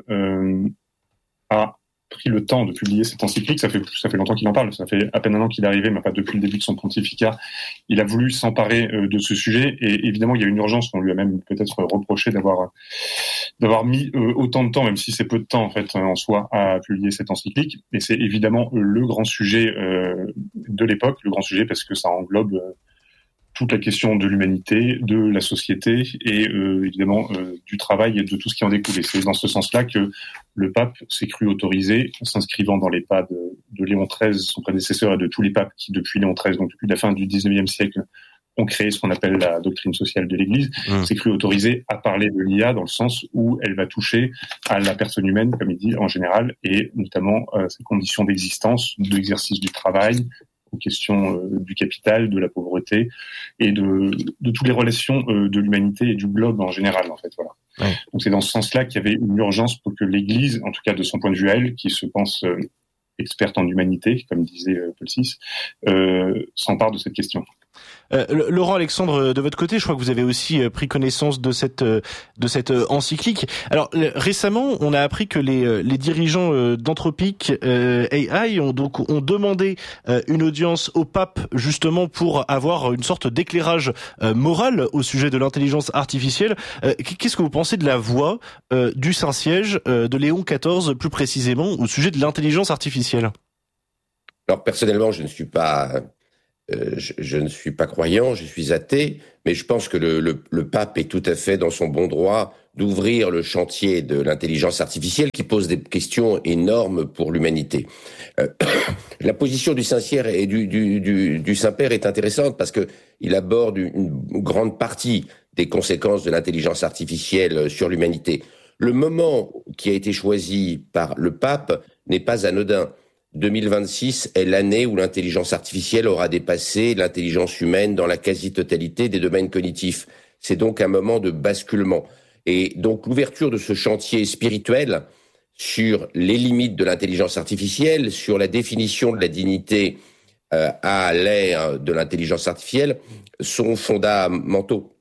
a pris le temps de publier cette encyclique. Ça fait longtemps qu'il en parle. Ça fait à peine un an qu'il est arrivé, mais pas depuis le début de son pontificat. Il a voulu s'emparer de ce sujet, et évidemment, il y a une urgence. On lui a même peut-être reproché d'avoir mis autant de temps, même si c'est peu de temps en fait en soi, à publier cette encyclique. Et c'est évidemment le grand sujet de l'époque, le grand sujet parce que ça englobe toute la question de l'humanité, de la société et évidemment du travail et de tout ce qui en découle. Et c'est dans ce sens-là que le pape s'est cru autorisé, s'inscrivant dans les pas de Léon XIII, son prédécesseur, et de tous les papes qui, depuis Léon XIII, donc depuis la fin du XIXe siècle, ont créé ce qu'on appelle la doctrine sociale de l'Église, s'est cru autorisé à parler de l'IA dans le sens où elle va toucher à la personne humaine, comme il dit, en général, et notamment ses conditions d'existence, de l'exercice du travail, aux questions du capital, de la pauvreté et de toutes les relations de l'humanité et du globe en général, en fait. Voilà. Ouais. Donc c'est dans ce sens-là qu'il y avait une urgence pour que l'Église, en tout cas de son point de vue à elle, qui se pense experte en humanité, comme disait Paul VI, s'empare de cette question. Laurent Alexandre, de votre côté, je crois que vous avez aussi pris connaissance de cette encyclique. Alors récemment, on a appris que les dirigeants d'Anthropic AI ont demandé une audience au pape justement pour avoir une sorte d'éclairage moral au sujet de l'intelligence artificielle. Qu'est-ce que vous pensez de la voix du Saint-Siège de Léon XIV plus précisément au sujet de l'intelligence artificielle? Alors personnellement, je ne suis pas croyant, je suis athée, mais je pense que le pape est tout à fait dans son bon droit d'ouvrir le chantier de l'intelligence artificielle qui pose des questions énormes pour l'humanité. La position du Saint-Siège et du Saint-Père est intéressante parce que il aborde une grande partie des conséquences de l'intelligence artificielle sur l'humanité. Le moment qui a été choisi par le pape n'est pas anodin. 2026 est l'année où l'intelligence artificielle aura dépassé l'intelligence humaine dans la quasi-totalité des domaines cognitifs. C'est donc un moment de basculement. Et donc l'ouverture de ce chantier spirituel sur les limites de l'intelligence artificielle, sur la définition de la dignité à l'ère de l'intelligence artificielle sont fondamentaux.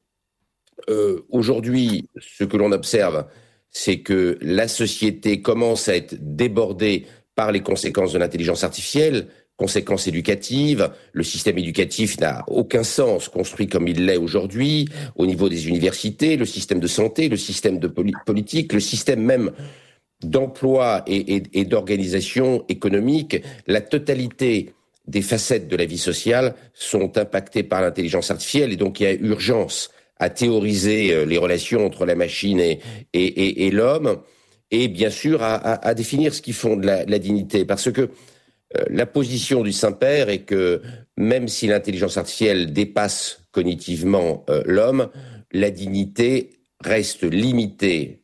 Aujourd'hui, ce que l'on observe, c'est que la société commence à être débordée par les conséquences de l'intelligence artificielle, conséquences éducatives. Le système éducatif n'a aucun sens construit comme il l'est aujourd'hui, au niveau des universités, le système de santé, le système de politique, le système même d'emploi et d'organisation économique. La totalité des facettes de la vie sociale sont impactées par l'intelligence artificielle et donc il y a urgence à théoriser les relations entre la machine et l'homme. Et bien sûr à définir ce qui fonde la dignité. Parce que la position du Saint-Père est que même si l'intelligence artificielle dépasse cognitivement l'homme, la dignité reste limitée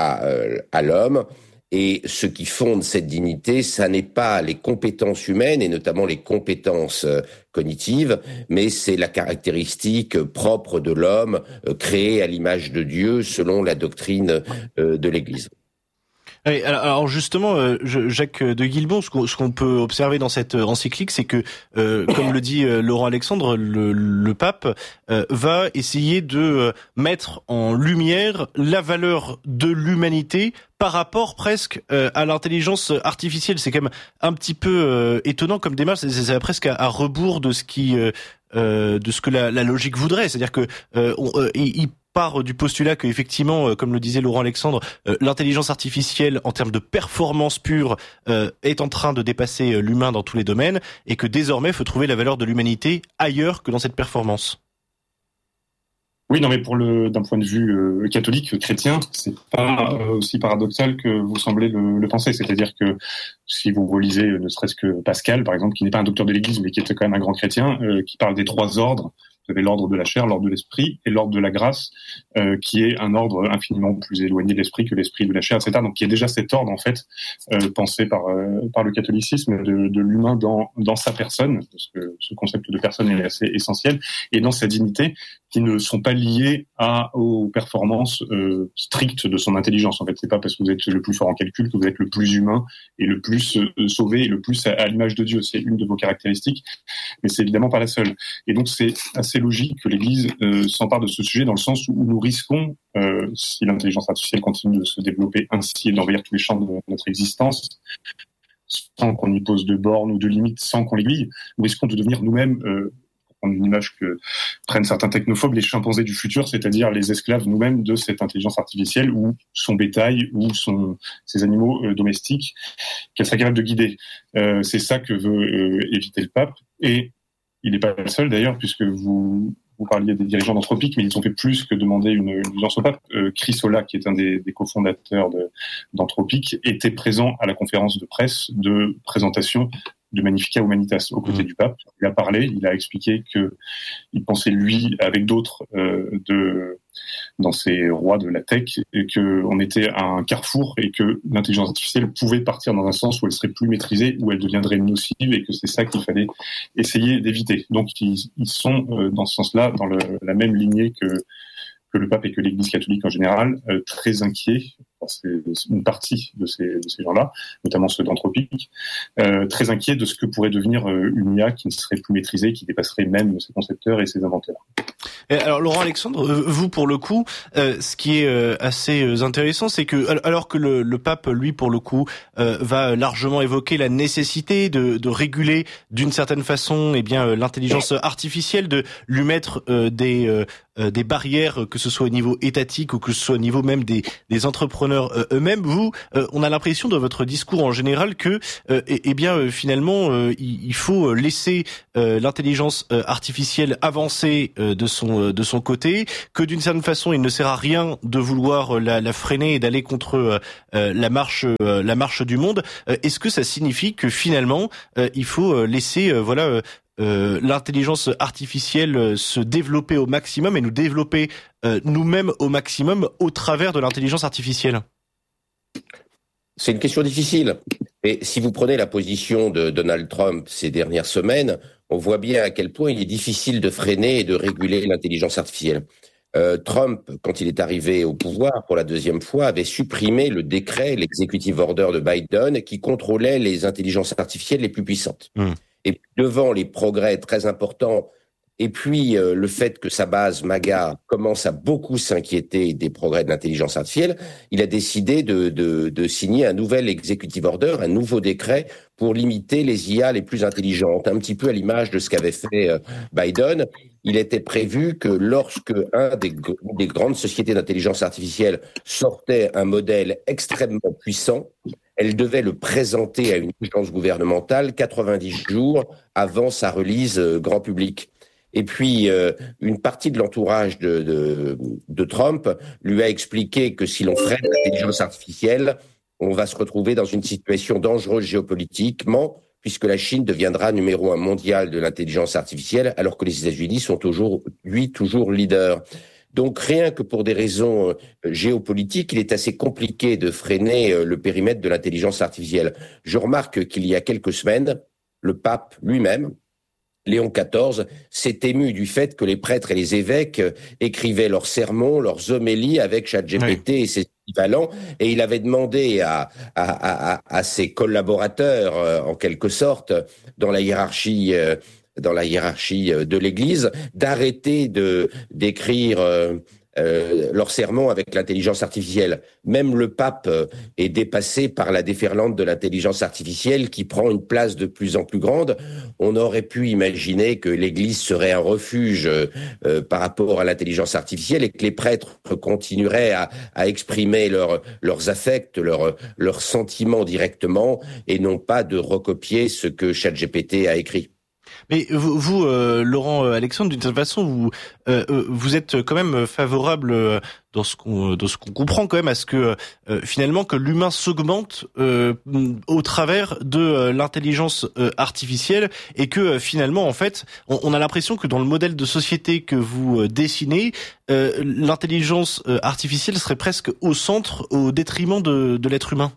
à l'homme. Et ce qui fonde cette dignité, ça n'est pas les compétences humaines, et notamment les compétences cognitives, mais c'est la caractéristique propre de l'homme, créé à l'image de Dieu selon la doctrine de l'Église. Alors justement, Jacques de Guilbon, ce qu'on peut observer dans cette encyclique, c'est que, comme le dit Laurent Alexandre, le pape va essayer de mettre en lumière la valeur de l'humanité par rapport presque à l'intelligence artificielle. C'est quand même un petit peu étonnant comme démarche. C'est presque à rebours de ce que la logique voudrait. C'est-à-dire que il part du postulat que effectivement, comme le disait Laurent Alexandre, l'intelligence artificielle en termes de performance pure est en train de dépasser l'humain dans tous les domaines et que désormais il faut trouver la valeur de l'humanité ailleurs que dans cette performance. Oui, non, mais d'un point de vue catholique, chrétien, c'est pas aussi paradoxal que vous semblez le penser. C'est-à-dire que si vous relisez ne serait-ce que Pascal, par exemple, qui n'est pas un docteur de l'Église, mais qui était quand même un grand chrétien, qui parle des 3 ordres. Vous avez l'ordre de la chair, l'ordre de l'esprit et l'ordre de la grâce, qui est un ordre infiniment plus éloigné de l'esprit que l'esprit de la chair, etc. Donc, il y a déjà cet ordre, en fait, pensé par le catholicisme de l'humain dans sa personne, parce que ce concept de personne est assez essentiel, et dans sa dignité, qui ne sont pas liées aux performances strictes de son intelligence. En fait, c'est pas parce que vous êtes le plus fort en calcul que vous êtes le plus humain et le plus sauvé et le plus à l'image de Dieu. C'est une de vos caractéristiques, mais c'est évidemment pas la seule. Et donc, c'est assez logique que l'Église s'empare de ce sujet dans le sens où nous risquons, si l'intelligence artificielle continue de se développer ainsi et d'envahir tous les champs de notre existence, sans qu'on y pose de bornes ou de limites, sans qu'on l'aiguille, nous risquons de devenir nous-mêmes, pour prendre une image que prennent certains technophobes, les chimpanzés du futur, c'est-à-dire les esclaves nous-mêmes de cette intelligence artificielle ou son bétail ou ses animaux domestiques qu'elle serait capable de guider. C'est ça que veut éviter le pape, et il n'est pas le seul d'ailleurs, puisque vous parliez des dirigeants d'Anthropic, mais ils ont fait plus que demander une audience au pape. Chris Olah, qui est un des cofondateurs d'Anthropic, était présent à la conférence de presse de présentation de Magnificat Humanitas aux côtés du pape. Il a parlé, il a expliqué que il pensait lui avec d'autres dans ces rois de la tech, et que on était à un carrefour et que l'intelligence artificielle pouvait partir dans un sens où elle serait plus maîtrisée, où elle deviendrait nocive, et que c'est ça qu'il fallait essayer d'éviter. Donc ils sont dans ce sens-là dans la même lignée que le pape et que l'Église catholique en général, très inquiets c'est une partie de ces gens-là, notamment ceux d'Anthropic, très inquiets de ce que pourrait devenir une IA qui ne serait plus maîtrisée, qui dépasserait même ses concepteurs et ses inventeurs. Alors Laurent Alexandre, vous pour le coup, ce qui est assez intéressant, c'est que alors que le pape, lui pour le coup, va largement évoquer la nécessité de réguler d'une certaine façon, l'intelligence artificielle, de lui mettre des barrières, que ce soit au niveau étatique ou que ce soit au niveau même des entrepreneurs eux-mêmes. Vous, on a l'impression dans votre discours en général que, finalement, il faut laisser l'intelligence artificielle avancer de son côté, que d'une certaine façon, il ne sert à rien de vouloir la freiner et d'aller contre la marche du monde. Est-ce que ça signifie que finalement, il faut laisser l'intelligence artificielle se développer au maximum et nous développer nous-mêmes au maximum au travers de l'intelligence artificielle? C'est une question difficile. Et si vous prenez la position de Donald Trump ces dernières semaines, on voit bien à quel point il est difficile de freiner et de réguler l'intelligence artificielle. Trump, quand il est arrivé au pouvoir pour la deuxième fois, avait supprimé le décret, l'executive order de Biden, qui contrôlait les intelligences artificielles les plus puissantes. Et devant les progrès très importants, et puis le fait que sa base MAGA commence à beaucoup s'inquiéter des progrès de l'intelligence artificielle, il a décidé de signer un nouvel executive order, un nouveau décret pour limiter les IA les plus intelligentes, un petit peu à l'image de ce qu'avait fait Biden. Il était prévu que lorsque des grandes sociétés d'intelligence artificielle sortait un modèle extrêmement puissant, elle devait le présenter à une agence gouvernementale 90 jours avant sa release grand public. Et puis, une partie de l'entourage de Trump lui a expliqué que si l'on freine l'intelligence artificielle, on va se retrouver dans une situation dangereuse géopolitiquement, puisque la Chine deviendra numéro 1 mondial de l'intelligence artificielle, alors que les États-Unis sont toujours leaders. Donc, rien que pour des raisons géopolitiques, il est assez compliqué de freiner le périmètre de l'intelligence artificielle. Je remarque qu'il y a quelques semaines, le pape lui-même, Léon XIV, s'est ému du fait que les prêtres et les évêques écrivaient leurs sermons, leurs homélies avec ChatGPT et ses équivalents, et il avait demandé à ses collaborateurs, en quelque sorte, dans la hiérarchie de l'Église, d'arrêter d'écrire leurs sermons avec l'intelligence artificielle. Même le pape est dépassé par la déferlante de l'intelligence artificielle qui prend une place de plus en plus grande. On aurait pu imaginer que l'Église serait un refuge par rapport à l'intelligence artificielle et que les prêtres continueraient à exprimer leurs affects, leurs sentiments directement et non pas de recopier ce que ChatGPT a écrit. Mais vous Laurent Alexandre, d'une certaine façon, vous êtes quand même favorable dans ce qu'on comprend quand même à ce que finalement que l'humain s'augmente au travers de l'intelligence artificielle et que finalement en fait on a l'impression que dans le modèle de société que vous dessinez, l'intelligence artificielle serait presque au centre au détriment de l'être humain.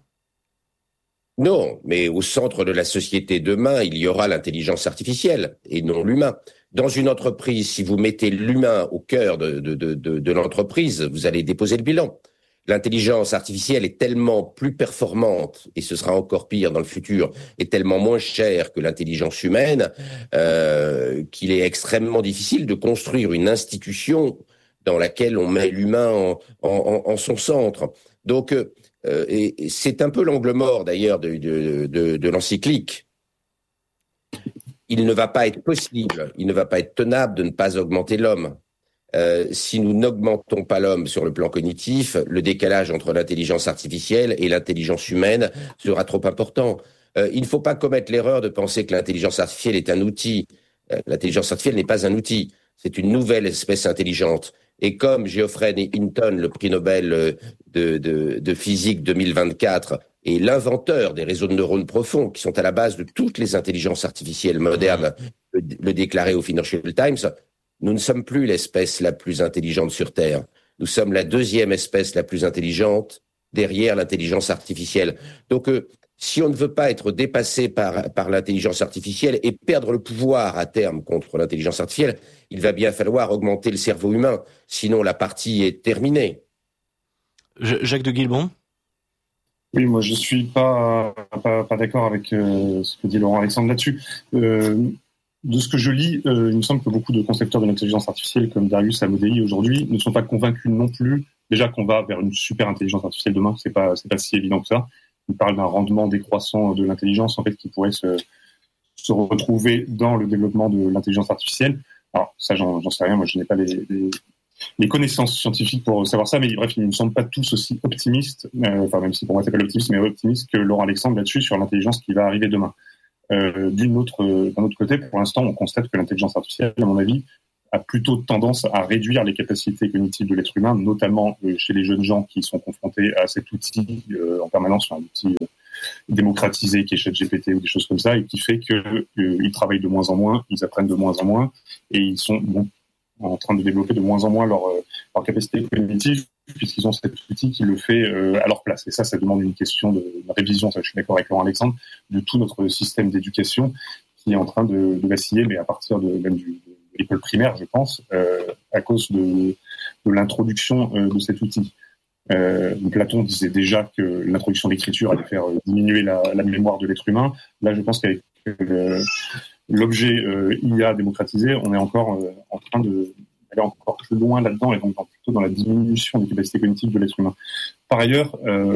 Non, mais au centre de la société demain, il y aura l'intelligence artificielle et non l'humain. Dans une entreprise, si vous mettez l'humain au cœur de l'entreprise, vous allez déposer le bilan. L'intelligence artificielle est tellement plus performante, et ce sera encore pire dans le futur, est tellement moins chère que l'intelligence humaine, qu'il est extrêmement difficile de construire une institution dans laquelle on met l'humain en son centre. Donc, et c'est un peu l'angle mort d'ailleurs de l'encyclique. Il ne va pas être possible, il ne va pas être tenable de ne pas augmenter l'homme. Si nous n'augmentons pas l'homme sur le plan cognitif, le décalage entre l'intelligence artificielle et l'intelligence humaine sera trop important. Il ne faut pas commettre l'erreur de penser que l'intelligence artificielle est un outil. L'intelligence artificielle n'est pas un outil, c'est une nouvelle espèce intelligente. Et comme Geoffrey Hinton, le prix Nobel de physique 2024, est l'inventeur des réseaux de neurones profonds qui sont à la base de toutes les intelligences artificielles modernes, le déclarait au Financial Times, nous ne sommes plus l'espèce la plus intelligente sur Terre. Nous sommes la deuxième espèce la plus intelligente derrière l'intelligence artificielle. Donc, si on ne veut pas être dépassé par l'intelligence artificielle et perdre le pouvoir à terme contre l'intelligence artificielle, il va bien falloir augmenter le cerveau humain. Sinon, la partie est terminée. Jacques de Guilbon ? Oui, moi je suis pas d'accord avec ce que dit Laurent Alexandre là-dessus. De ce que je lis, il me semble que beaucoup de concepteurs de l'intelligence artificielle comme Darius Amodei aujourd'hui ne sont pas convaincus non plus déjà qu'on va vers une super intelligence artificielle demain. C'est pas si évident que ça. Ils parlent d'un rendement décroissant de l'intelligence en fait qui pourrait se retrouver dans le développement de l'intelligence artificielle. Alors ça, j'en sais rien. Moi, je n'ai pas les connaissances scientifiques pour savoir ça, mais bref, ils ne me semblent pas tous aussi optimistes, même si pour moi c'est pas l'optimisme, mais optimistes que Laurent Alexandre là-dessus sur l'intelligence qui va arriver demain. D'un autre côté, pour l'instant, on constate que l'intelligence artificielle, à mon avis, a plutôt tendance à réduire les capacités cognitives de l'être humain, notamment chez les jeunes gens qui sont confrontés à cet outil en permanence, un outil démocratisé qui est ChatGPT ou des choses comme ça, et qui fait qu'ils travaillent de moins en moins, ils apprennent de moins en moins, et ils sont en train de développer de moins en moins leur capacité cognitive, puisqu'ils ont cet outil qui le fait à leur place. Et ça demande une question de révision, ça, je suis d'accord avec Laurent Alexandre, de tout notre système d'éducation qui est en train de vaciller, mais à partir même de l'école primaire, je pense, à cause de l'introduction de cet outil. Platon disait déjà que l'introduction de l'écriture allait faire diminuer la mémoire de l'être humain. Là, je pense qu'avec l'objet IA démocratisé, on est encore en train d'aller encore plus loin là-dedans et donc plutôt dans la diminution des capacités cognitives de l'être humain. Par ailleurs,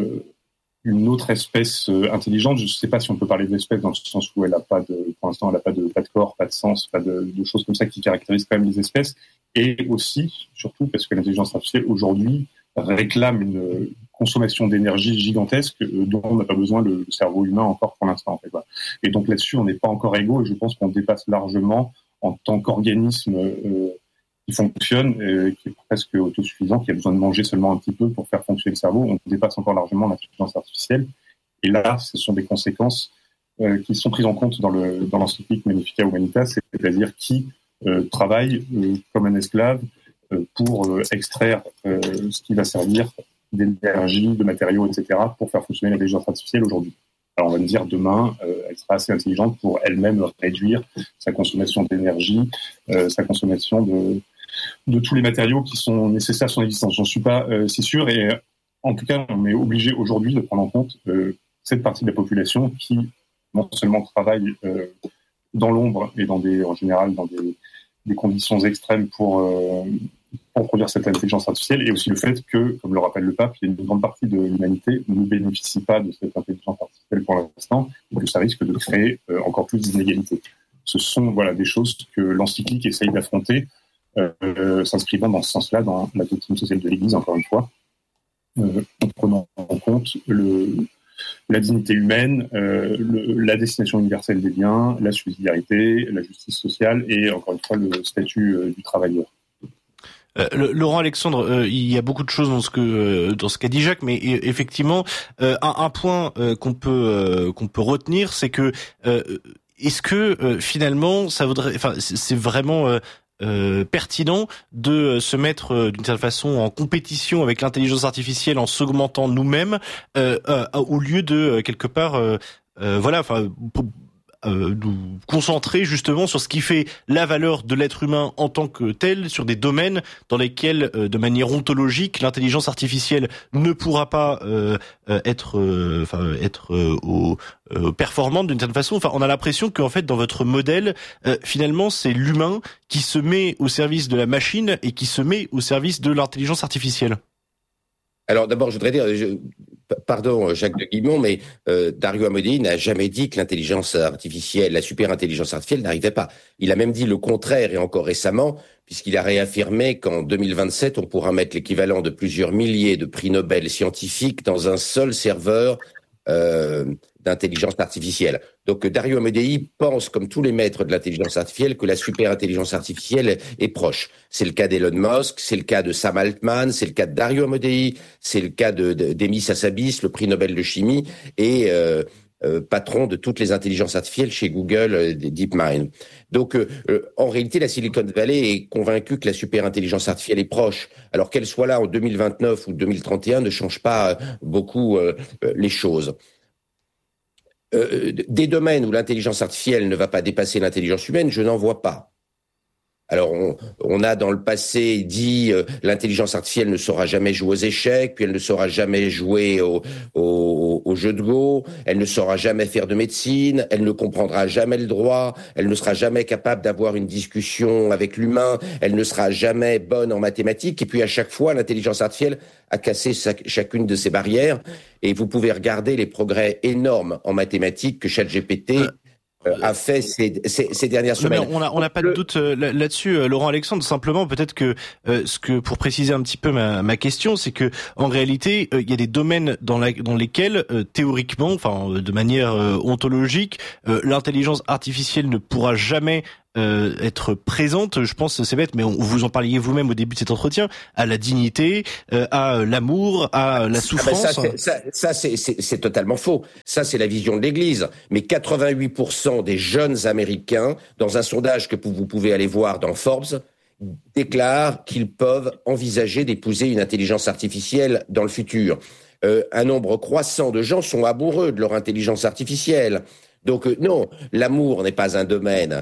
une autre espèce intelligente, je ne sais pas si on peut parler d'espèce dans le sens où pour l'instant, elle n'a pas de corps, pas de sens, pas de choses comme ça qui caractérisent quand même les espèces, et aussi, surtout parce que l'intelligence artificielle aujourd'hui réclame une consommation d'énergie gigantesque dont on n'a pas besoin le cerveau humain encore pour l'instant. En fait, voilà. Et donc là-dessus, on n'est pas encore égaux et je pense qu'on dépasse largement en tant qu'organisme qui fonctionne, qui est presque autosuffisant, qui a besoin de manger seulement un petit peu pour faire fonctionner le cerveau. On dépasse encore largement l'intelligence artificielle. Et là, ce sont des conséquences qui sont prises en compte dans l'encyclique Magnificat Humanitas, c'est-à-dire qui travaille comme un esclave pour extraire ce qui va servir d'énergie, de matériaux, etc., pour faire fonctionner l'intelligence artificielle aujourd'hui. Alors on va me dire demain, elle sera assez intelligente pour elle-même réduire sa consommation d'énergie, sa consommation de tous les matériaux qui sont nécessaires à son existence. J'en suis pas si sûr, et en tout cas, on est obligé aujourd'hui de prendre en compte cette partie de la population qui non seulement travaille dans l'ombre et en général dans des conditions extrêmes pour produire cette intelligence artificielle, et aussi le fait que, comme le rappelle le pape, il y a une grande partie de l'humanité ne bénéficie pas de cette intelligence artificielle pour l'instant, et que ça risque de créer encore plus d'inégalités. Ce sont des choses que l'encyclique essaye d'affronter, s'inscrivant dans ce sens-là, dans la doctrine sociale de l'Église, encore une fois, en prenant en compte la dignité humaine, la destination universelle des biens, la subsidiarité, la justice sociale et, encore une fois, le statut du travailleur. Laurent Alexandre, il y a beaucoup de choses dans ce qu'a dit Jacques, mais effectivement, un point qu'on peut retenir, c'est que est-ce que finalement, c'est vraiment pertinent de se mettre d'une certaine façon en compétition avec l'intelligence artificielle en s'augmentant nous-mêmes au lieu de quelque part nous concentrer justement sur ce qui fait la valeur de l'être humain en tant que tel, sur des domaines dans lesquels, de manière ontologique, l'intelligence artificielle ne pourra pas être performante d'une certaine façon. Enfin, on a l'impression qu'en fait, dans votre modèle, finalement, c'est l'humain qui se met au service de la machine et qui se met au service de l'intelligence artificielle. Alors d'abord, je voudrais dire, pardon Jacques de Guillemont, mais Dario Amodei n'a jamais dit que l'intelligence artificielle, la super intelligence artificielle n'arrivait pas. Il a même dit le contraire, et encore récemment, puisqu'il a réaffirmé qu'en 2027, on pourra mettre l'équivalent de plusieurs milliers de prix Nobel scientifiques dans un seul serveur d'intelligence artificielle. Donc Dario Amodei pense, comme tous les maîtres de l'intelligence artificielle, que la super intelligence artificielle est proche. C'est le cas d'Elon Musk, c'est le cas de Sam Altman, c'est le cas de Dario Amodei, c'est le cas d'Emis Hassabis, le prix Nobel de chimie, et patron de toutes les intelligences artificielles chez Google, DeepMind. Donc en réalité, la Silicon Valley est convaincue que la super intelligence artificielle est proche. Alors qu'elle soit là en 2029 ou 2031 ne change pas beaucoup les choses. Des domaines où l'intelligence artificielle ne va pas dépasser l'intelligence humaine, je n'en vois pas. Alors, on a dans le passé dit l'intelligence artificielle ne saura jamais jouer aux échecs, puis elle ne saura jamais jouer au jeu de Go, elle ne saura jamais faire de médecine, elle ne comprendra jamais le droit, elle ne sera jamais capable d'avoir une discussion avec l'humain, elle ne sera jamais bonne en mathématiques. Et puis à chaque fois, l'intelligence artificielle a cassé chacune de ces barrières. Et vous pouvez regarder les progrès énormes en mathématiques que ChatGPT a fait ces dernières semaines. On n'a pas de doute là-dessus, Laurent Alexandre. Simplement, peut-être que pour préciser un petit peu ma question, c'est que en réalité, il y a des domaines dans lesquels théoriquement, enfin de manière ontologique, l'intelligence artificielle ne pourra jamais être présente. Je pense, c'est bête, mais vous en parliez vous-même au début de cet entretien, à la dignité, à l'amour, à la souffrance. Ça, c'est totalement faux. Ça, c'est la vision de l'Église. Mais 88% des jeunes Américains, dans un sondage que vous pouvez aller voir dans Forbes, déclarent qu'ils peuvent envisager d'épouser une intelligence artificielle dans le futur. Un nombre croissant de gens sont amoureux de leur intelligence artificielle. Donc non, l'amour n'est pas un domaine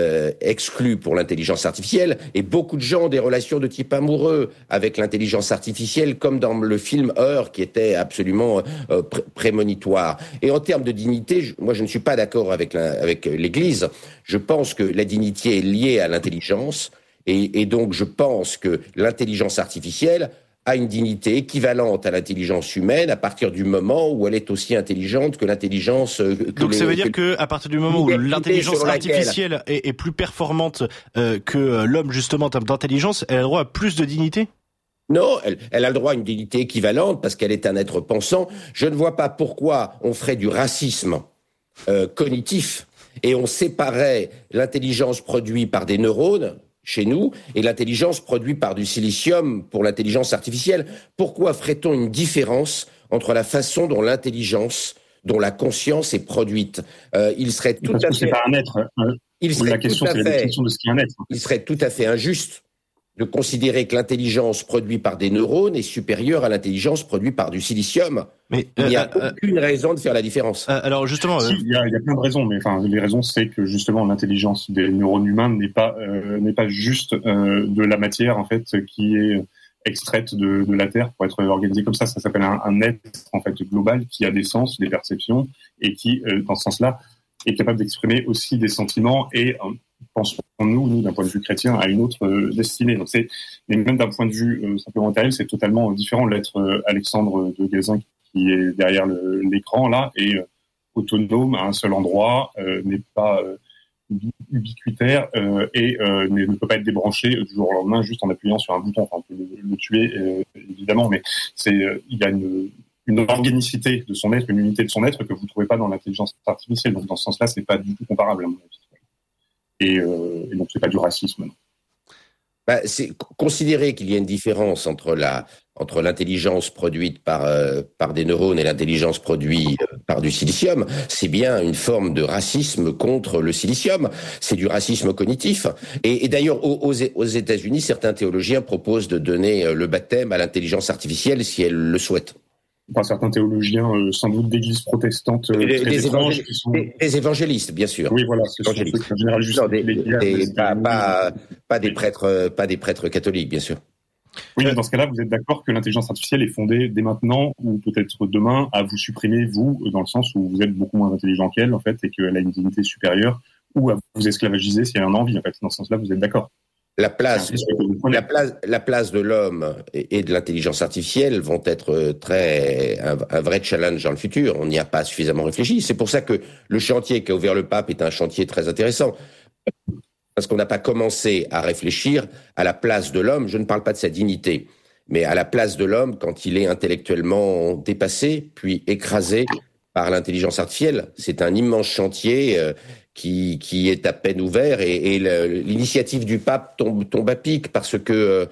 exclu pour l'intelligence artificielle, et beaucoup de gens ont des relations de type amoureux avec l'intelligence artificielle, comme dans le film Her, qui était absolument prémonitoire. Et en termes de dignité, moi je ne suis pas d'accord avec l'Église. Je pense que la dignité est liée à l'intelligence, et donc je pense que l'intelligence artificielle a une dignité équivalente à l'intelligence humaine à partir du moment où elle est aussi intelligente que l'intelligence. Donc ça veut dire que à partir du moment où l'intelligence artificielle est plus performante que l'homme justement en termes d'intelligence, elle a le droit à plus de dignité ? Non, elle a le droit à une dignité équivalente parce qu'elle est un être pensant. Je ne vois pas pourquoi on ferait du racisme cognitif et on séparait l'intelligence produite par des neurones chez nous, et l'intelligence produite par du silicium pour l'intelligence artificielle. Pourquoi ferait-on une différence entre la façon dont l'intelligence, dont la conscience est produite ? Il serait tout à fait... C'est pas un être. La question, c'est la définition de ce qu'est un être. Il serait tout à fait injuste de considérer que l'intelligence produite par des neurones est supérieure à l'intelligence produite par du silicium. Mais il n'y a aucune raison de faire la différence. Alors justement, il y a plein de raisons, mais enfin les raisons c'est que justement l'intelligence des neurones humains n'est pas juste de la matière en fait qui est extraite de la Terre pour être organisée comme ça. Ça s'appelle un être en fait global qui a des sens, des perceptions et qui dans ce sens-là est capable d'exprimer aussi des sentiments et pensons-nous, d'un point de vue chrétien, à une autre destinée. Donc mais même d'un point de vue simplement matériel, c'est totalement différent. L'être Alexandre de Gazin qui est derrière l'écran là est autonome à un seul endroit, n'est pas ubiquitaire et ne peut pas être débranché du jour au lendemain juste en appuyant sur un bouton. Enfin, on peut le tuer évidemment, mais il y a une organicité de son être, une unité de son être que vous ne trouvez pas dans l'intelligence artificielle. Donc dans ce sens-là, c'est pas du tout comparable à mon avis. Et donc c'est pas du racisme. C'est considérer qu'il y a une différence entre l'intelligence produite par des neurones et l'intelligence produite par du silicium, c'est bien une forme de racisme contre le silicium. C'est du racisme cognitif. Et d'ailleurs, aux États-Unis, certains théologiens proposent de donner le baptême à l'intelligence artificielle si elle le souhaite. Enfin, certains théologiens, sans doute d'églises protestantes des évangélistes, bien sûr. Oui, voilà, c'est en général juste pas des prêtres catholiques, bien sûr. Oui, mais dans ce cas-là, vous êtes d'accord que l'intelligence artificielle est fondée dès maintenant ou peut-être demain à vous supprimer, vous, dans le sens où vous êtes beaucoup moins intelligent qu'elle, en fait, et qu'elle a une dignité supérieure, ou à vous esclavagiser si elle en a envie, en fait. Dans ce sens-là, vous êtes d'accord. La place de l'homme et de l'intelligence artificielle vont être un vrai challenge dans le futur. On n'y a pas suffisamment réfléchi. C'est pour ça que le chantier qu'a ouvert le pape est un chantier très intéressant. Parce qu'on n'a pas commencé à réfléchir à la place de l'homme. Je ne parle pas de sa dignité, mais à la place de l'homme quand il est intellectuellement dépassé, puis écrasé par l'intelligence artificielle. C'est un immense chantier qui est à peine ouvert et l'initiative du pape tombe à pic parce que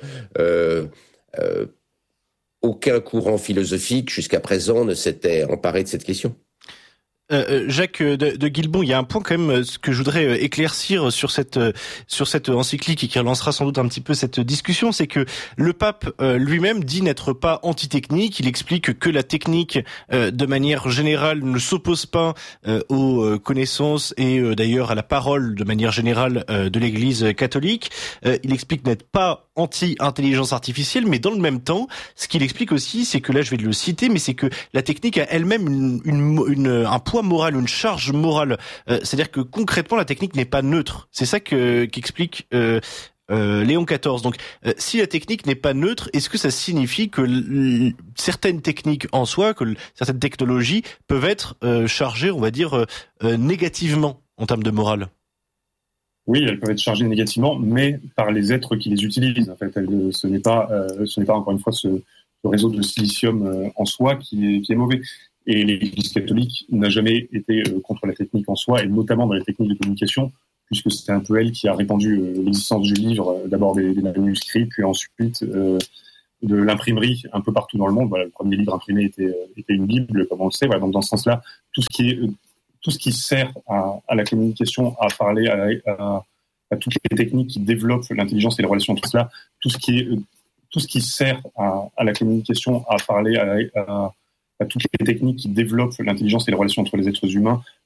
aucun courant philosophique jusqu'à présent ne s'était emparé de cette question. Jacques de Guilbon, il y a un point quand même que je voudrais éclaircir sur cette encyclique et qui relancera sans doute un petit peu cette discussion, c'est que le pape lui-même dit n'être pas anti-technique. Il explique que la technique, de manière générale, ne s'oppose pas aux connaissances et d'ailleurs à la parole de manière générale de l'Église catholique. Il explique n'être pas anti-intelligence artificielle, mais dans le même temps, ce qu'il explique aussi, c'est que là je vais le citer, mais c'est que la technique a elle-même un poids moral, une charge morale. C'est-à-dire que concrètement, la technique n'est pas neutre. C'est ça qu'explique Léon XIV. Donc, si la technique n'est pas neutre, est-ce que ça signifie que certaines techniques en soi, que certaines technologies peuvent être chargées, on va dire, négativement en termes de morale ? Oui, elles peuvent être chargées négativement, mais par les êtres qui les utilisent. En fait, ce n'est pas encore une fois ce réseau de silicium en soi qui est mauvais. Et l'Église catholique n'a jamais été contre la technique en soi, et notamment dans les techniques de communication, puisque c'est un peu elle qui a répandu l'existence du livre, d'abord des manuscrits, puis ensuite de l'imprimerie un peu partout dans le monde. Voilà, le premier livre imprimé était une Bible, comme on le sait. Voilà, donc dans ce sens-là, tout ce qui sert à la communication, à parler, à toutes les techniques qui développent l'intelligence et les relations entre cela, tout ce qui sert à la communication, à parler, à toutes les techniques qui développent l'intelligence et les relations entre les êtres humains,